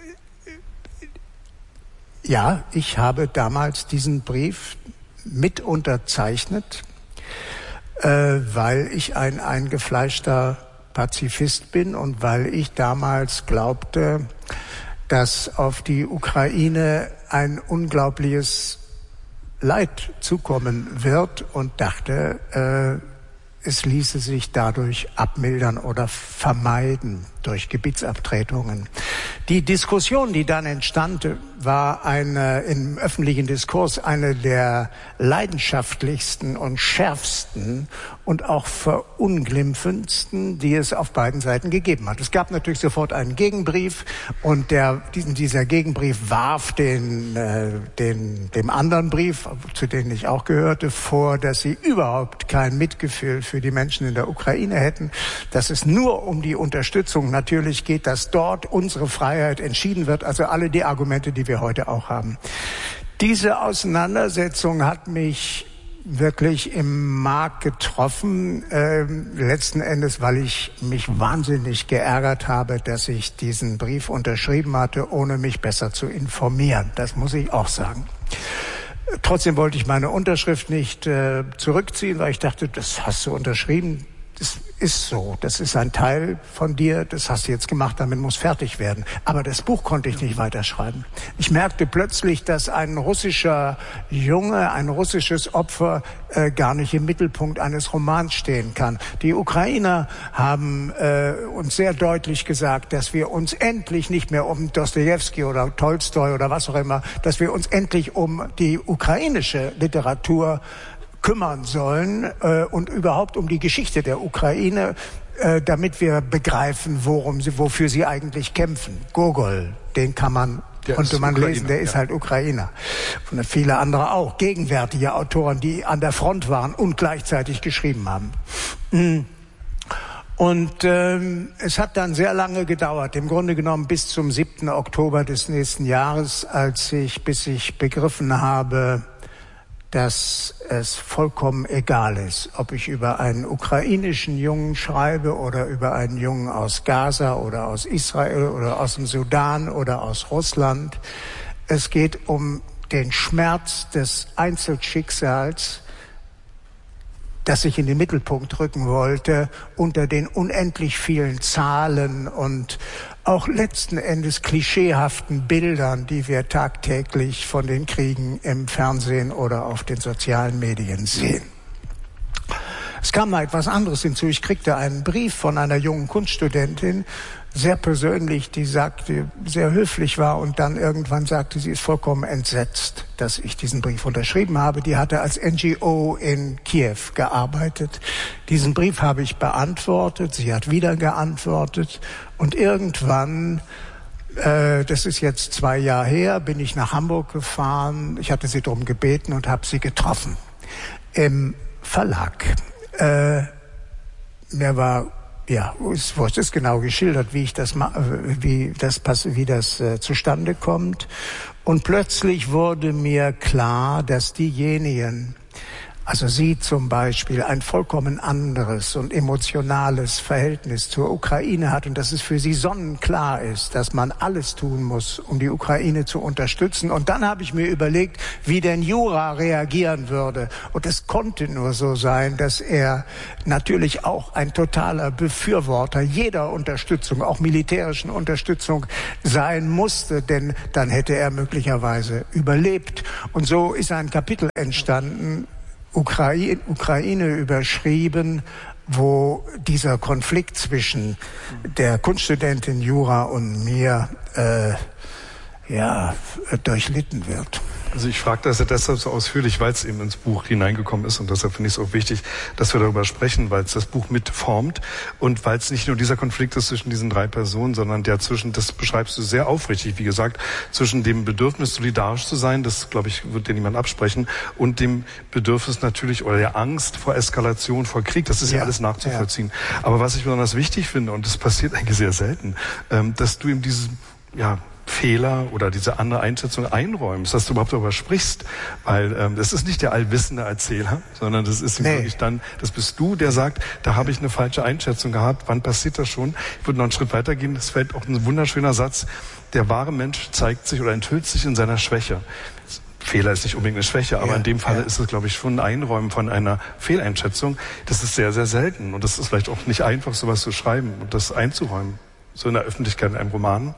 ja, ich habe damals diesen Brief mit unterzeichnet, äh, weil ich ein eingefleischter Pazifist bin und weil ich damals glaubte, dass auf die Ukraine ein unglaubliches Leid zukommen wird und dachte, äh, es ließe sich dadurch abmildern oder vermeiden durch Gebietsabtretungen. Die Diskussion, die dann entstand, war eine, im öffentlichen Diskurs eine der leidenschaftlichsten und schärfsten und auch verunglimpfendsten, die es auf beiden Seiten gegeben hat. Es gab natürlich sofort einen Gegenbrief und der, diesen, dieser Gegenbrief warf den, äh, den, dem anderen Brief, zu denen ich auch gehörte, vor, dass sie überhaupt kein Mitgefühl für die Menschen in der Ukraine hätten, dass es nur um die Unterstützung natürlich geht, dass dort unsere Freiheit entschieden wird, also alle die Argumente, die wir heute auch haben. Diese Auseinandersetzung hat mich wirklich im Mark getroffen, äh, letzten Endes, weil ich mich wahnsinnig geärgert habe, dass ich diesen Brief unterschrieben hatte, ohne mich besser zu informieren. Das muss ich auch sagen. Trotzdem wollte ich meine Unterschrift nicht äh, zurückziehen, weil ich dachte, das hast du unterschrieben. Das ist so, das ist ein Teil von dir, das hast du jetzt gemacht, damit muss fertig werden. Aber das Buch konnte ich nicht weiterschreiben. Ich merkte plötzlich, dass ein russischer Junge, ein russisches Opfer äh, gar nicht im Mittelpunkt eines Romans stehen kann. Die Ukrainer haben äh, uns sehr deutlich gesagt, dass wir uns endlich nicht mehr um Dostojewski oder Tolstoi oder was auch immer, dass wir uns endlich um die ukrainische Literatur kümmern sollen äh, und überhaupt um die Geschichte der Ukraine, äh, damit wir begreifen, worum sie, wofür sie eigentlich kämpfen. Gogol, den kann man, der konnte man Ukrainer, lesen, der ja. ist halt Ukrainer. Und viele andere auch, gegenwärtige Autoren, die an der Front waren und gleichzeitig geschrieben haben. Und ähm, es hat dann sehr lange gedauert, im Grunde genommen bis zum siebten Oktober des nächsten Jahres, als ich, bis ich begriffen habe, dass es vollkommen egal ist, ob ich über einen ukrainischen Jungen schreibe oder über einen Jungen aus Gaza oder aus Israel oder aus dem Sudan oder aus Russland. Es geht um den Schmerz des Einzelschicksals, das ich in den Mittelpunkt rücken wollte, unter den unendlich vielen Zahlen und auch letzten Endes klischeehaften Bildern, die wir tagtäglich von den Kriegen im Fernsehen oder auf den sozialen Medien sehen. Es kam mal etwas anderes hinzu. Ich kriegte einen Brief von einer jungen Kunststudentin, sehr persönlich, die sagte, sehr höflich war und dann irgendwann sagte, sie ist vollkommen entsetzt, dass ich diesen Brief unterschrieben habe. Die hatte als N G O in Kiew gearbeitet. Diesen Brief habe ich beantwortet, sie hat wieder geantwortet und irgendwann, äh, das ist jetzt zwei Jahre her, bin ich nach Hamburg gefahren. Ich hatte sie darum gebeten und habe sie getroffen im Verlag. Äh, mir war Ja, es ist genau geschildert, wie ich das, wie das, wie das äh, zustande kommt. Und plötzlich wurde mir klar, dass diejenigen, also sie zum Beispiel, ein vollkommen anderes und emotionales Verhältnis zur Ukraine hat und dass es für sie sonnenklar ist, dass man alles tun muss, um die Ukraine zu unterstützen. Und dann habe ich mir überlegt, wie denn Jura reagieren würde. Und es konnte nur so sein, dass er natürlich auch ein totaler Befürworter jeder Unterstützung, auch militärischen Unterstützung sein musste, denn dann hätte er möglicherweise überlebt. Und so ist ein Kapitel entstanden, Ukraine, Ukraine überschrieben, wo dieser Konflikt zwischen der Kunststudentin Jura und mir äh, ja, durchlitten wird. Also ich frage das ja deshalb so ausführlich, weil es eben ins Buch hineingekommen ist und deshalb finde ich es auch wichtig, dass wir darüber sprechen, weil es das Buch mitformt und weil es nicht nur dieser Konflikt ist zwischen diesen drei Personen, sondern der zwischen, das beschreibst du sehr aufrichtig, wie gesagt, zwischen dem Bedürfnis solidarisch zu sein, das glaube ich wird dir niemand absprechen, und dem Bedürfnis natürlich oder der Angst vor Eskalation, vor Krieg, das ist ja, ja alles nachzuvollziehen. Ja. Aber was ich besonders wichtig finde, und das passiert eigentlich sehr selten, ähm, dass du eben diesen, ja, Fehler oder diese andere Einschätzung einräumst, dass du überhaupt darüber sprichst, weil ähm, das ist nicht der allwissende Erzähler, sondern das ist nee. wirklich dann, das bist du, der sagt, da habe ich eine falsche Einschätzung gehabt, wann passiert das schon? Ich würde noch einen Schritt weitergehen, das fällt auch ein wunderschöner Satz, der wahre Mensch zeigt sich oder enthüllt sich in seiner Schwäche. Fehler ist nicht unbedingt eine Schwäche, aber ja, in dem Falle ja. ist es, glaube ich, schon ein Einräumen von einer Fehleinschätzung. Das ist sehr, sehr selten und das ist vielleicht auch nicht einfach, sowas zu schreiben und das einzuräumen, so in der Öffentlichkeit in einem Roman.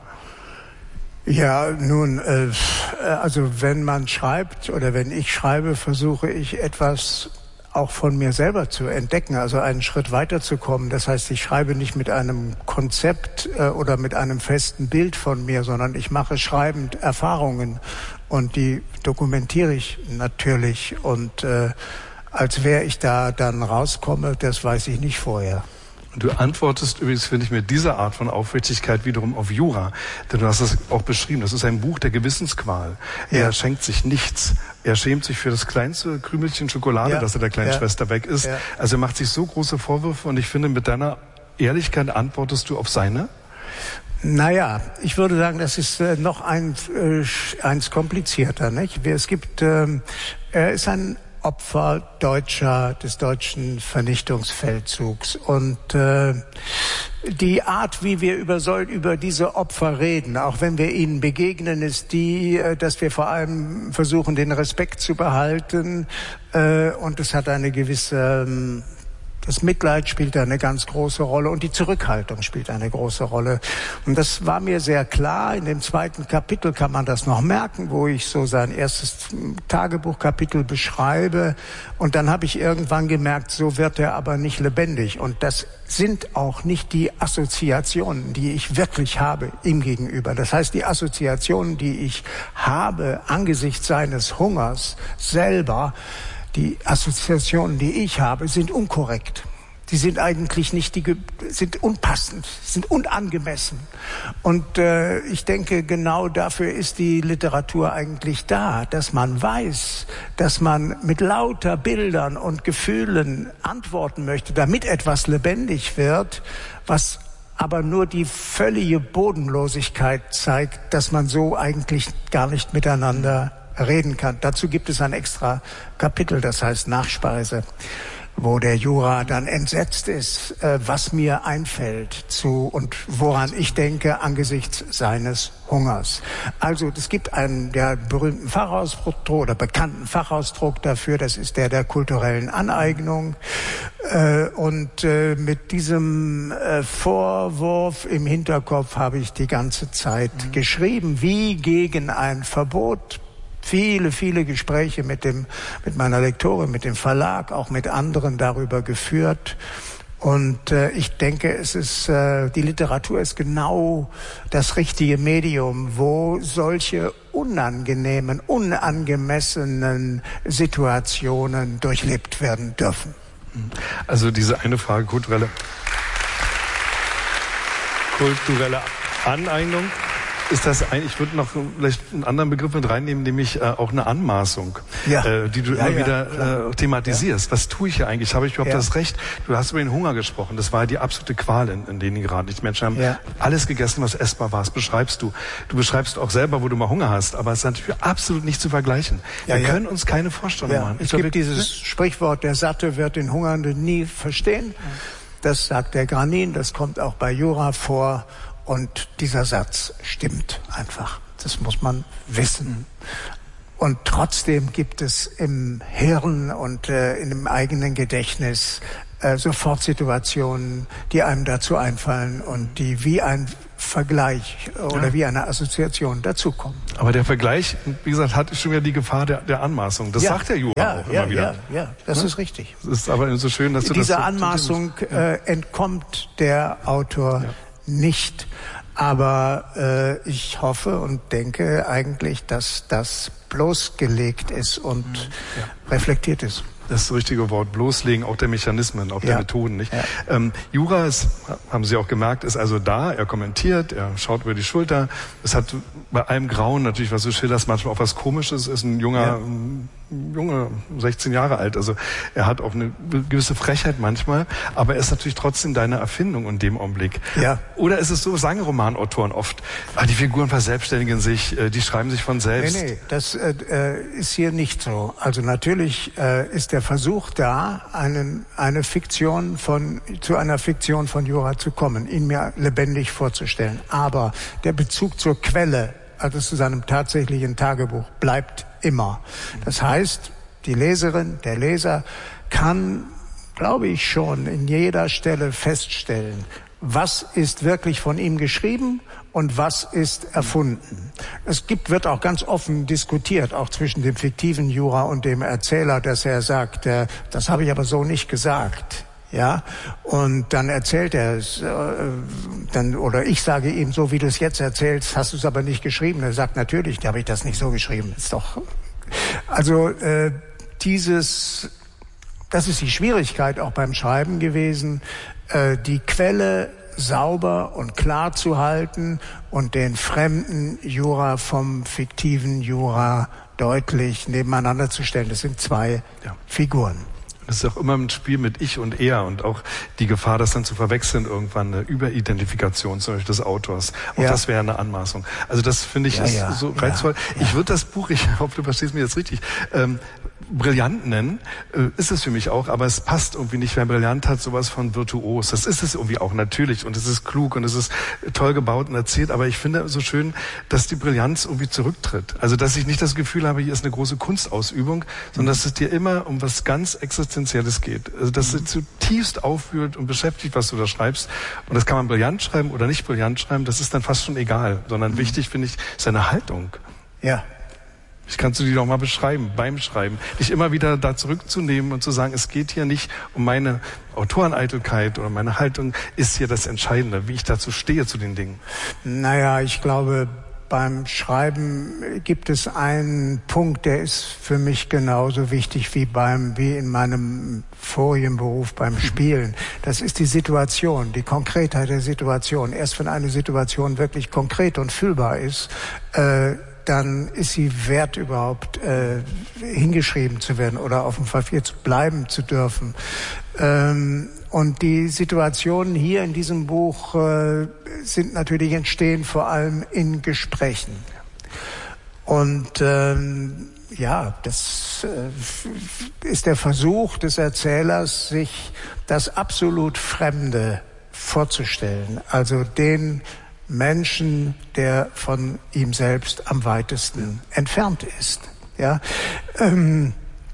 Ja, nun, äh, also wenn man schreibt oder wenn ich schreibe, versuche ich etwas auch von mir selber zu entdecken, also einen Schritt weiterzukommen. Das heißt, ich schreibe nicht mit einem Konzept äh, oder mit einem festen Bild von mir, sondern ich mache schreibend Erfahrungen und die dokumentiere ich natürlich. Und äh, als wer ich da dann rauskomme, das weiß ich nicht vorher. Du antwortest übrigens, finde ich, mit dieser Art von Aufrichtigkeit wiederum auf Jura. Denn du hast das auch beschrieben. Das ist ein Buch der Gewissensqual. Ja. Er schenkt sich nichts. Er schämt sich für das kleinste Krümelchen Schokolade, ja. das er der kleinen ja. Schwester weg ist. Ja. Also er macht sich so große Vorwürfe. Und ich finde, mit deiner Ehrlichkeit antwortest du auf seine? Naja, ich würde sagen, das ist äh, noch ein, äh, eins komplizierter. Nicht? Es gibt, äh, er ist ein Opfer deutscher, des deutschen Vernichtungsfeldzugs. Und äh, die Art, wie wir über, soll, über diese Opfer reden, auch wenn wir ihnen begegnen, ist die, äh, dass wir vor allem versuchen, den Respekt zu behalten. Äh, und es hat eine gewisse... Ähm, Das Mitleid spielt eine ganz große Rolle und die Zurückhaltung spielt eine große Rolle. Und das war mir sehr klar. In dem zweiten Kapitel kann man das noch merken, wo ich so sein erstes Tagebuchkapitel beschreibe. Und dann habe ich irgendwann gemerkt, so wird er aber nicht lebendig. Und das sind auch nicht die Assoziationen, die ich wirklich habe ihm gegenüber. Das heißt, die Assoziationen, die ich habe angesichts seines Hungers selber, die Assoziationen, die ich habe, sind unkorrekt. Die sind eigentlich nicht, die sind unpassend, sind unangemessen. Und äh, ich denke, genau dafür ist die Literatur eigentlich da, dass man weiß, dass man mit lauter Bildern und Gefühlen antworten möchte, damit etwas lebendig wird, was aber nur die völlige Bodenlosigkeit zeigt, dass man so eigentlich gar nicht miteinander reden kann. Dazu gibt es ein extra Kapitel, das heißt Nachspeise, wo der Jura dann entsetzt ist, äh, was mir einfällt zu und woran ich denke angesichts seines Hungers. Also es gibt einen der berühmten Fachausdruck oder bekannten Fachausdruck dafür, das ist der der kulturellen Aneignung. Äh, und äh, mit diesem äh, Vorwurf im Hinterkopf habe ich die ganze Zeit mhm. geschrieben, wie gegen ein Verbot. Viele, viele Gespräche mit dem, mit meiner Lektorin, mit dem Verlag, auch mit anderen darüber geführt. Und äh, ich denke, es ist, äh, die Literatur ist genau das richtige Medium, wo solche unangenehmen, unangemessenen Situationen durchlebt werden dürfen. Also diese eine Frage, kulturelle, kulturelle Aneignung. ist das ein, ich würde noch vielleicht einen anderen Begriff mit reinnehmen, nämlich äh, auch eine Anmaßung, ja. äh, die du ja, immer ja, wieder äh, thematisierst. Ja. Was tue ich hier eigentlich? Habe ich überhaupt ja. das Recht? Du hast über den Hunger gesprochen. Das war die absolute Qual in, in Leningrad. Die Menschen haben ja. alles gegessen, was essbar war. Das beschreibst du. Du beschreibst auch selber, wo du mal Hunger hast. Aber es ist natürlich absolut nicht zu vergleichen. Ja, Wir ja. können uns keine Vorstellung ja. machen. Es gibt dieses Sprichwort, der Satte wird den Hungernden nie verstehen. Das sagt der Granin. Das kommt auch bei Jura vor. Und dieser Satz stimmt einfach. Das muss man wissen. Und trotzdem gibt es im Hirn und äh, in dem eigenen Gedächtnis äh, sofort Situationen, die einem dazu einfallen und die wie ein Vergleich oder ja. wie eine Assoziation dazukommen. Aber der Vergleich, wie gesagt, hat schon wieder die Gefahr der, der Anmaßung. Das ja. sagt der Jura ja, auch ja, immer wieder. Ja, ja, das ja? ist richtig. Es ist aber so schön, dass du Dieser das so Anmaßung äh, entkommt der Autor ja. nicht. Aber äh, ich hoffe und denke eigentlich, dass das bloßgelegt ist und ja. reflektiert ist. Das ist das richtige Wort, bloßlegen, auch der Mechanismen, auch ja. der Methoden, nicht? Ja. Ähm, Jura ist, haben Sie auch gemerkt, ist also da, er kommentiert, er schaut über die Schulter. Es hat bei allem Grauen natürlich, was du schilderst, manchmal auch was Komisches, ist ein junger, ja. ein Junge, sechzehn Jahre alt, also er hat auch eine gewisse Frechheit manchmal, aber er ist natürlich trotzdem deine Erfindung in dem Augenblick. Ja. Oder ist es so, sagen Romanautoren oft, ah, die Figuren verselbstständigen sich, die schreiben sich von selbst. Nee, nee, das äh, ist hier nicht so. Also natürlich äh, ist der Versuch da, einen, eine Fiktion von, zu einer Fiktion von Jura zu kommen, ihn mir lebendig vorzustellen. Aber der Bezug zur Quelle, also zu seinem tatsächlichen Tagebuch, bleibt immer. Das heißt, die Leserin, der Leser kann, glaube ich schon, in jeder Stelle feststellen, was ist wirklich von ihm geschrieben und was ist erfunden. Es gibt, wird auch ganz offen diskutiert, auch zwischen dem fiktiven Jura und dem Erzähler, dass er sagt, äh, das habe ich aber so nicht gesagt. Ja, und dann erzählt er es, äh, dann, oder ich sage ihm, so wie du es jetzt erzählst, hast du es aber nicht geschrieben. Er sagt, natürlich habe ich das nicht so geschrieben. Ist doch, also äh, dieses, das ist die Schwierigkeit auch beim Schreiben gewesen, äh, die Quelle sauber und klar zu halten und den fremden Jura vom fiktiven Jura deutlich nebeneinander zu stellen. Das sind zwei ja. Figuren. Das ist auch immer ein Spiel mit Ich und Er und auch die Gefahr, das dann zu verwechseln, irgendwann eine Überidentifikation zum Beispiel des Autors. Auch ja. das wäre eine Anmaßung. Also das finde ich ja, ist ja. so reizvoll. Ja. Ich würde das Buch, ich hoffe, du verstehst mich jetzt richtig, ähm, brillant nennen, äh, ist es für mich auch, aber es passt irgendwie nicht, wer brillant hat, sowas von virtuos. Das ist es irgendwie auch natürlich und es ist klug und es ist toll gebaut und erzählt, aber ich finde so schön, dass die Brillanz irgendwie zurücktritt. Also dass ich nicht das Gefühl habe, hier ist eine große Kunstausübung, sondern dass es dir immer um was ganz Existenzielles geht. Also dass es zutiefst aufwühlt und beschäftigt, was du da schreibst. Und das kann man brillant schreiben oder nicht brillant schreiben, das ist dann fast schon egal, sondern mhm. wichtig, finde ich, ist eine Haltung. Ja. Ich kannst du die doch mal beschreiben, beim Schreiben. Dich immer wieder da zurückzunehmen und zu sagen, es geht hier nicht um meine Autoreneitelkeit oder meine Haltung, ist hier das Entscheidende, wie ich dazu stehe zu den Dingen. Naja, ich glaube, beim Schreiben gibt es einen Punkt, der ist für mich genauso wichtig wie beim, wie in meinem vorigen Beruf beim Spielen. Das ist die Situation, die Konkretheit der Situation. Erst wenn eine Situation wirklich konkret und fühlbar ist, äh, dann ist sie wert, überhaupt äh, hingeschrieben zu werden oder auf dem Papier zu bleiben zu dürfen. Ähm, und die Situationen hier in diesem Buch äh, sind natürlich entstehen vor allem in Gesprächen. Und ähm, ja, das äh, ist der Versuch des Erzählers, sich das absolut Fremde vorzustellen. Also den Menschen, der von ihm selbst am weitesten entfernt ist. Ja, ähm,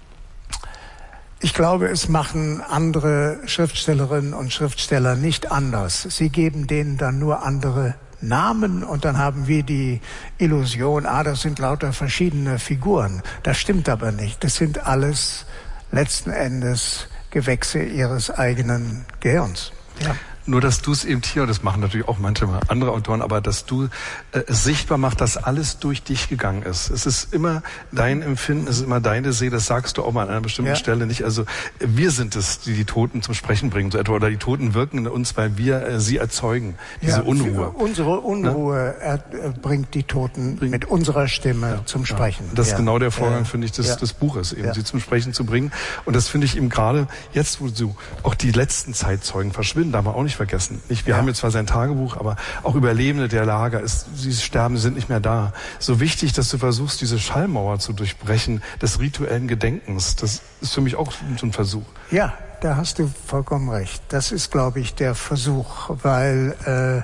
ich glaube, es machen andere Schriftstellerinnen und Schriftsteller nicht anders. Sie geben denen dann nur andere Namen und dann haben wir die Illusion, ah, das sind lauter verschiedene Figuren. Das stimmt aber nicht. Das sind alles letzten Endes Gewächse ihres eigenen Gehirns. Ja. Nur, dass du es eben hier, und das machen natürlich auch manchmal andere Autoren, aber dass du äh, es sichtbar machst, dass alles durch dich gegangen ist. Es ist immer dein Empfinden, es ist immer deine Seele, das sagst du auch mal an einer bestimmten ja. Stelle nicht. Also wir sind es, die die Toten zum Sprechen bringen, so etwa, oder die Toten wirken in uns, weil wir äh, sie erzeugen, diese ja, Unruhe. Unsere Unruhe ja? er, er bringt die Toten bringt. mit unserer Stimme ja. zum Sprechen. Ja. Das ist ja. genau der Vorgang, ja. finde ich, des, ja. des Buches, eben ja. sie zum Sprechen zu bringen. Und das finde ich eben gerade jetzt, wo so auch die letzten Zeitzeugen verschwinden, darf man auch nicht vergessen. Nicht? Wir ja. haben jetzt zwar sein Tagebuch, aber auch Überlebende der Lager, ist, sie sterben, sie sind nicht mehr da. So wichtig, dass du versuchst, diese Schallmauer zu durchbrechen des rituellen Gedenkens. Das ist für mich auch so ein Versuch. Ja, da hast du vollkommen recht. Das ist, glaube ich, der Versuch, weil äh,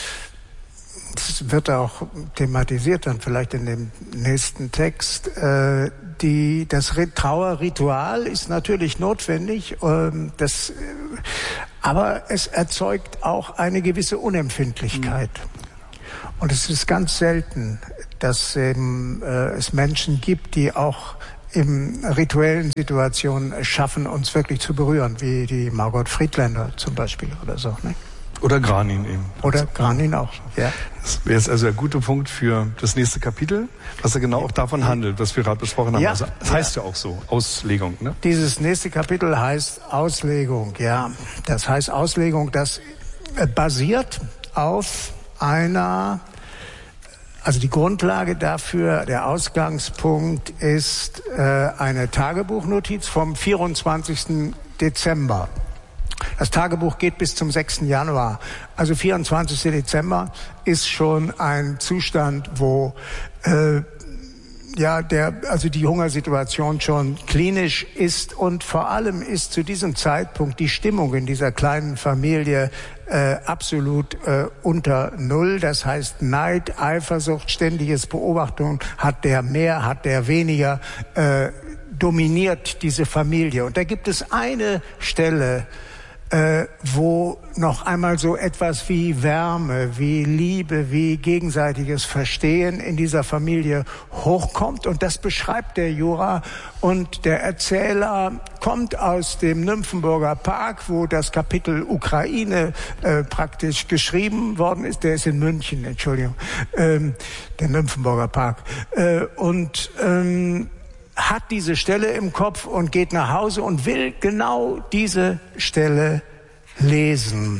das wird auch thematisiert dann vielleicht in dem nächsten Text. Äh, die, das Trauerritual ist natürlich notwendig, ähm, das, äh, aber es erzeugt auch eine gewisse Unempfindlichkeit. Und es ist ganz selten, dass ähm, äh, es Menschen gibt, die auch in rituellen Situationen es schaffen, uns wirklich zu berühren, wie die Margot Friedländer zum Beispiel oder so. Ne? Oder Granin eben. Oder Granin auch, ja. Das wäre jetzt also ein guter Punkt für das nächste Kapitel, was ja genau auch davon handelt, was wir gerade besprochen haben. Ja, also, das heißt ja. ja auch so, Auslegung. Ne? Dieses nächste Kapitel heißt Auslegung, ja. Das heißt Auslegung, das basiert auf einer, also die Grundlage dafür, der Ausgangspunkt ist äh, eine Tagebuchnotiz vom vierundzwanzigsten Dezember. Das Tagebuch geht bis zum sechsten Januar. Also vierundzwanzigsten Dezember ist schon ein Zustand, wo äh, ja der also die Hungersituation schon klinisch ist, und vor allem ist zu diesem Zeitpunkt die Stimmung in dieser kleinen Familie äh, absolut äh, unter Null. Das heißt Neid, Eifersucht, ständiges Beobachtung, hat der mehr, hat der weniger, äh, dominiert diese Familie. Und da gibt es eine Stelle, Äh, wo noch einmal so etwas wie Wärme, wie Liebe, wie gegenseitiges Verstehen in dieser Familie hochkommt. Und das beschreibt der Jura. Und der Erzähler kommt aus dem Nymphenburger Park, wo das Kapitel Ukraine äh, praktisch geschrieben worden ist. Der ist in München, Entschuldigung, ähm, der Nymphenburger Park. Äh, und ähm, hat diese Stelle im Kopf und geht nach Hause und will genau diese Stelle lesen.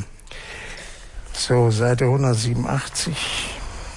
So, Seite hundertsiebenundachtzig.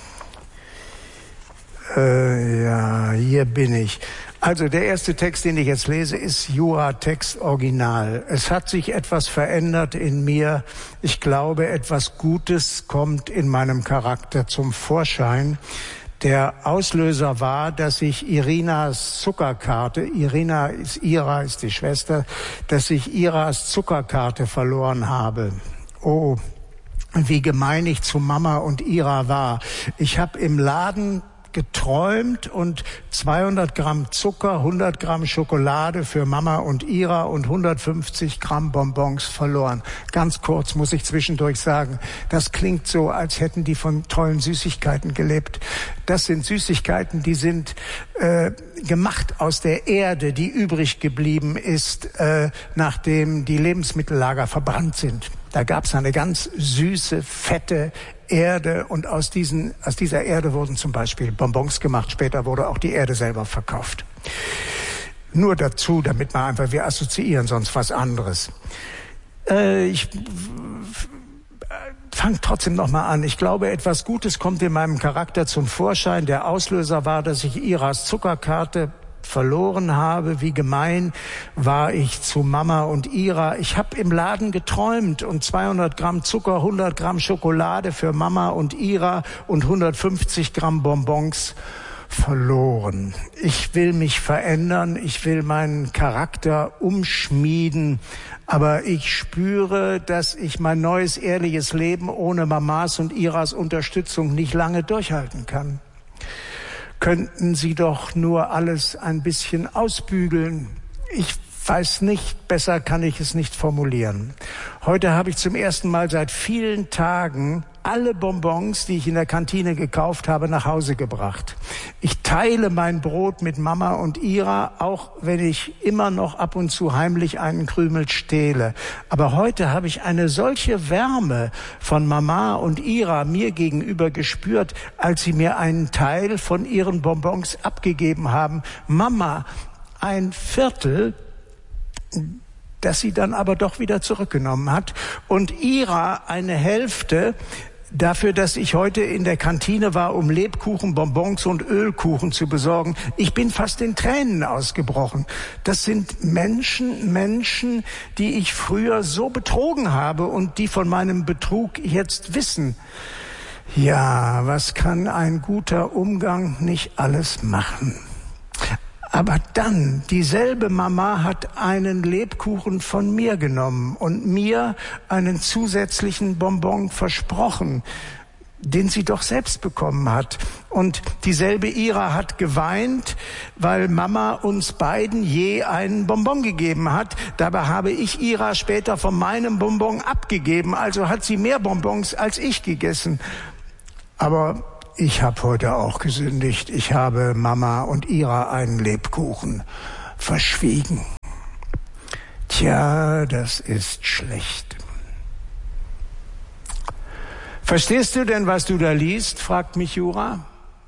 Äh, ja, hier bin ich. Also der erste Text, den ich jetzt lese, ist Jura-Text Original. Es hat sich etwas verändert in mir. Ich glaube, etwas Gutes kommt in meinem Charakter zum Vorschein. Der Auslöser war, dass ich Irinas Zuckerkarte, Irina ist Ira, ist die Schwester, dass ich Iras Zuckerkarte verloren habe. Oh, wie gemein ich zu Mama und Ira war. Ich habe im Laden geträumt und zweihundert Gramm Zucker, hundert Gramm Schokolade für Mama und Ira und hundertfünfzig Gramm Bonbons verloren. Ganz kurz muss ich zwischendurch sagen, das klingt so, als hätten die von tollen Süßigkeiten gelebt. Das sind Süßigkeiten, die sind äh, gemacht aus der Erde, die übrig geblieben ist, äh, nachdem die Lebensmittellager verbrannt sind. Da gab es eine ganz süße, fette Erde, und aus diesen, aus dieser Erde wurden zum Beispiel Bonbons gemacht. Später wurde auch die Erde selber verkauft. Nur dazu, damit man einfach, wir assoziieren sonst was anderes. Äh, ich fange trotzdem noch mal an. Ich glaube, etwas Gutes kommt in meinem Charakter zum Vorschein. Der Auslöser war, dass ich Iras Zuckerkarte verloren habe. Wie gemein war ich zu Mama und Ira. Ich habe im Laden geträumt und zweihundert Gramm Zucker, hundert Gramm Schokolade für Mama und Ira und hundertfünfzig Gramm Bonbons verloren. Ich will mich verändern, ich will meinen Charakter umschmieden, aber ich spüre, dass ich mein neues, ehrliches Leben ohne Mamas und Iras Unterstützung nicht lange durchhalten kann. Könnten Sie doch nur alles ein bisschen ausbügeln. Ich weiß nicht, besser kann ich es nicht formulieren. Heute habe ich zum ersten Mal seit vielen Tagen alle Bonbons, die ich in der Kantine gekauft habe, nach Hause gebracht. Ich teile mein Brot mit Mama und Ira, auch wenn ich immer noch ab und zu heimlich einen Krümel stehle. Aber heute habe ich eine solche Wärme von Mama und Ira mir gegenüber gespürt, als sie mir einen Teil von ihren Bonbons abgegeben haben. Mama, ein Viertel, das sie dann aber doch wieder zurückgenommen hat, und Ira eine Hälfte, dafür, dass ich heute in der Kantine war, um Lebkuchen, Bonbons und Ölkuchen zu besorgen. Ich bin fast in Tränen ausgebrochen. Das sind Menschen, Menschen, die ich früher so betrogen habe und die von meinem Betrug jetzt wissen. Ja, was kann ein guter Umgang nicht alles machen? Aber dann, dieselbe Mama hat einen Lebkuchen von mir genommen und mir einen zusätzlichen Bonbon versprochen, den sie doch selbst bekommen hat. Und dieselbe Ira hat geweint, weil Mama uns beiden je einen Bonbon gegeben hat. Dabei habe ich Ira später von meinem Bonbon abgegeben, also hat sie mehr Bonbons als ich gegessen. Aber ich habe heute auch gesündigt. Ich habe Mama und Ira einen Lebkuchen verschwiegen. Tja, das ist schlecht. Verstehst du denn, was du da liest? Fragt mich Jura.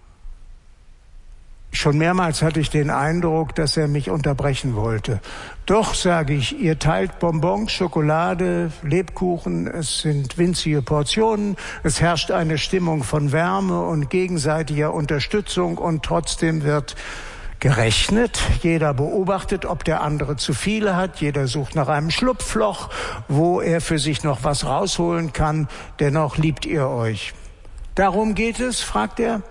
Schon mehrmals hatte ich den Eindruck, dass er mich unterbrechen wollte. Doch, sage ich, ihr teilt Bonbons, Schokolade, Lebkuchen, es sind winzige Portionen, es herrscht eine Stimmung von Wärme und gegenseitiger Unterstützung und trotzdem wird gerechnet. Jeder beobachtet, ob der andere zu viele hat, jeder sucht nach einem Schlupfloch, wo er für sich noch was rausholen kann. Dennoch liebt ihr euch. Darum geht es, fragt er.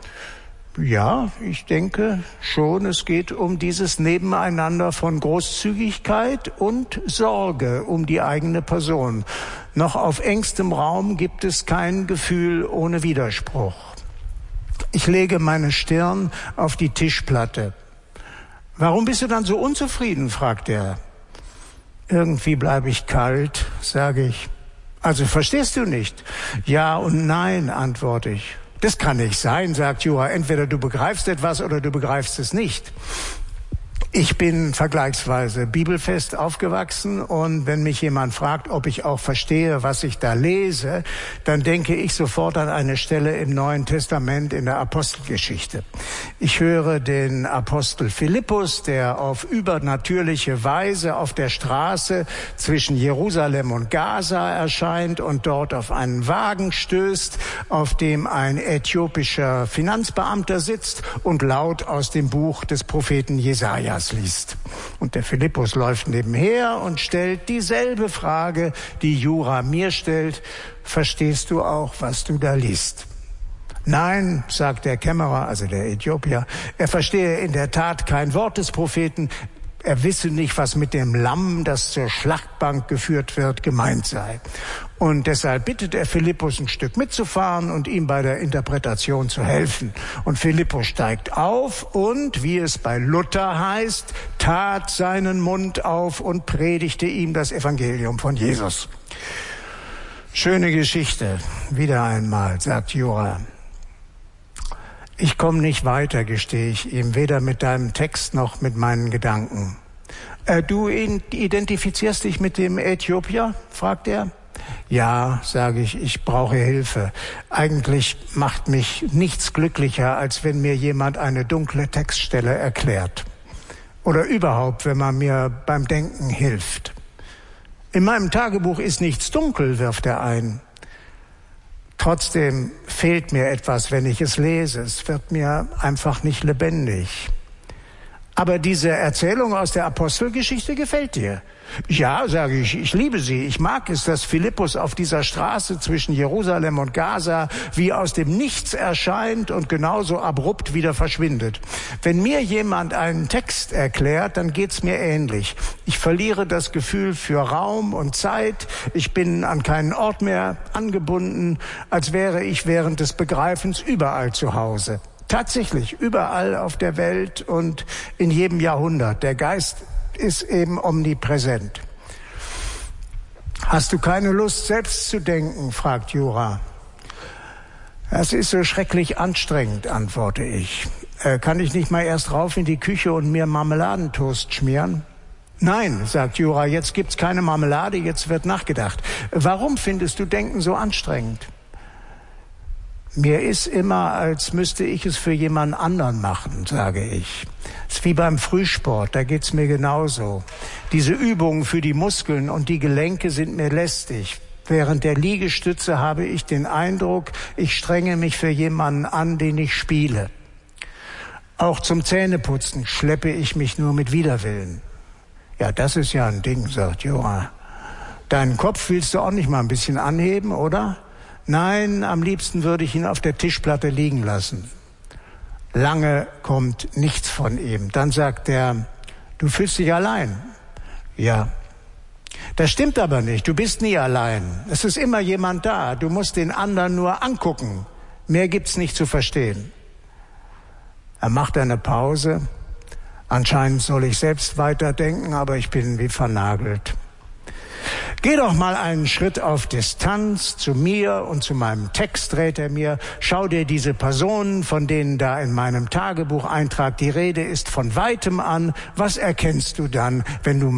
Ja, ich denke schon, es geht um dieses Nebeneinander von Großzügigkeit und Sorge um die eigene Person. Noch auf engstem Raum gibt es kein Gefühl ohne Widerspruch. Ich lege meine Stirn auf die Tischplatte. Warum bist du dann so unzufrieden, fragt er. Irgendwie bleibe ich kalt, sage ich. Also verstehst du nicht? Ja und nein, antworte ich. Das kann nicht sein, sagt Jura. Entweder du begreifst etwas oder du begreifst es nicht. Ich bin vergleichsweise bibelfest aufgewachsen und wenn mich jemand fragt, ob ich auch verstehe, was ich da lese, dann denke ich sofort an eine Stelle im Neuen Testament in der Apostelgeschichte. Ich höre den Apostel Philippus, der auf übernatürliche Weise auf der Straße zwischen Jerusalem und Gaza erscheint und dort auf einen Wagen stößt, auf dem ein äthiopischer Finanzbeamter sitzt und laut aus dem Buch des Propheten Jesaja liest. Und der Philippus läuft nebenher und stellt dieselbe Frage, die Jura mir stellt. Verstehst du auch, was du da liest? Nein, sagt der Kämmerer, also der Äthiopier, er verstehe in der Tat kein Wort des Propheten. Er wisse nicht, was mit dem Lamm, das zur Schlachtbank geführt wird, gemeint sei. Und deshalb bittet er Philippus, ein Stück mitzufahren und ihm bei der Interpretation zu helfen. Und Philippus steigt auf und, wie es bei Luther heißt, tat seinen Mund auf und predigte ihm das Evangelium von Jesus. Schöne Geschichte, wieder einmal, sagt Jura. Ich komme nicht weiter, gestehe ich ihm, weder mit deinem Text noch mit meinen Gedanken. Äh, du identifizierst dich mit dem Äthiopier? Fragt er. Ja, sage ich, ich brauche Hilfe. Eigentlich macht mich nichts glücklicher, als wenn mir jemand eine dunkle Textstelle erklärt. Oder überhaupt, wenn man mir beim Denken hilft. In meinem Tagebuch ist nichts dunkel, wirft er ein. Trotzdem fehlt mir etwas, wenn ich es lese. Es wird mir einfach nicht lebendig. Aber diese Erzählung aus der Apostelgeschichte gefällt dir. Ja, sage ich, ich liebe sie. Ich mag es, dass Philippus auf dieser Straße zwischen Jerusalem und Gaza wie aus dem Nichts erscheint und genauso abrupt wieder verschwindet. Wenn mir jemand einen Text erklärt, dann geht's mir ähnlich. Ich verliere das Gefühl für Raum und Zeit. Ich bin an keinen Ort mehr angebunden, als wäre ich während des Begreifens überall zu Hause. Tatsächlich, überall auf der Welt und in jedem Jahrhundert. Der Geist ist eben omnipräsent. Hast du keine Lust, selbst zu denken, fragt Jura. Das ist so schrecklich anstrengend, antworte ich. Äh, kann ich nicht mal erst rauf in die Küche und mir Marmeladentoast schmieren? Nein, sagt Jura, jetzt gibt's keine Marmelade, jetzt wird nachgedacht. Warum findest du Denken so anstrengend? Mir ist immer, als müsste ich es für jemand anderen machen, sage ich. Es ist wie beim Frühsport, da geht's mir genauso. Diese Übungen für die Muskeln und die Gelenke sind mir lästig. Während der Liegestütze habe ich den Eindruck, ich strenge mich für jemanden an, den ich spiele. Auch zum Zähneputzen schleppe ich mich nur mit Widerwillen. Ja, das ist ja ein Ding, sagt Jura. Deinen Kopf willst du auch nicht mal ein bisschen anheben, oder? Nein, am liebsten würde ich ihn auf der Tischplatte liegen lassen. Lange kommt nichts von ihm. Dann sagt er, du fühlst dich allein. Ja. Das stimmt aber nicht. Du bist nie allein. Es ist immer jemand da. Du musst den anderen nur angucken. Mehr gibt's nicht zu verstehen. Er macht eine Pause. Anscheinend soll ich selbst weiterdenken, aber ich bin wie vernagelt. Geh doch mal einen Schritt auf Distanz zu mir und zu meinem Text, rät er mir. Schau dir diese Personen, von denen da in meinem Tagebucheintrag die Rede ist, von weitem an. Was erkennst du dann, wenn du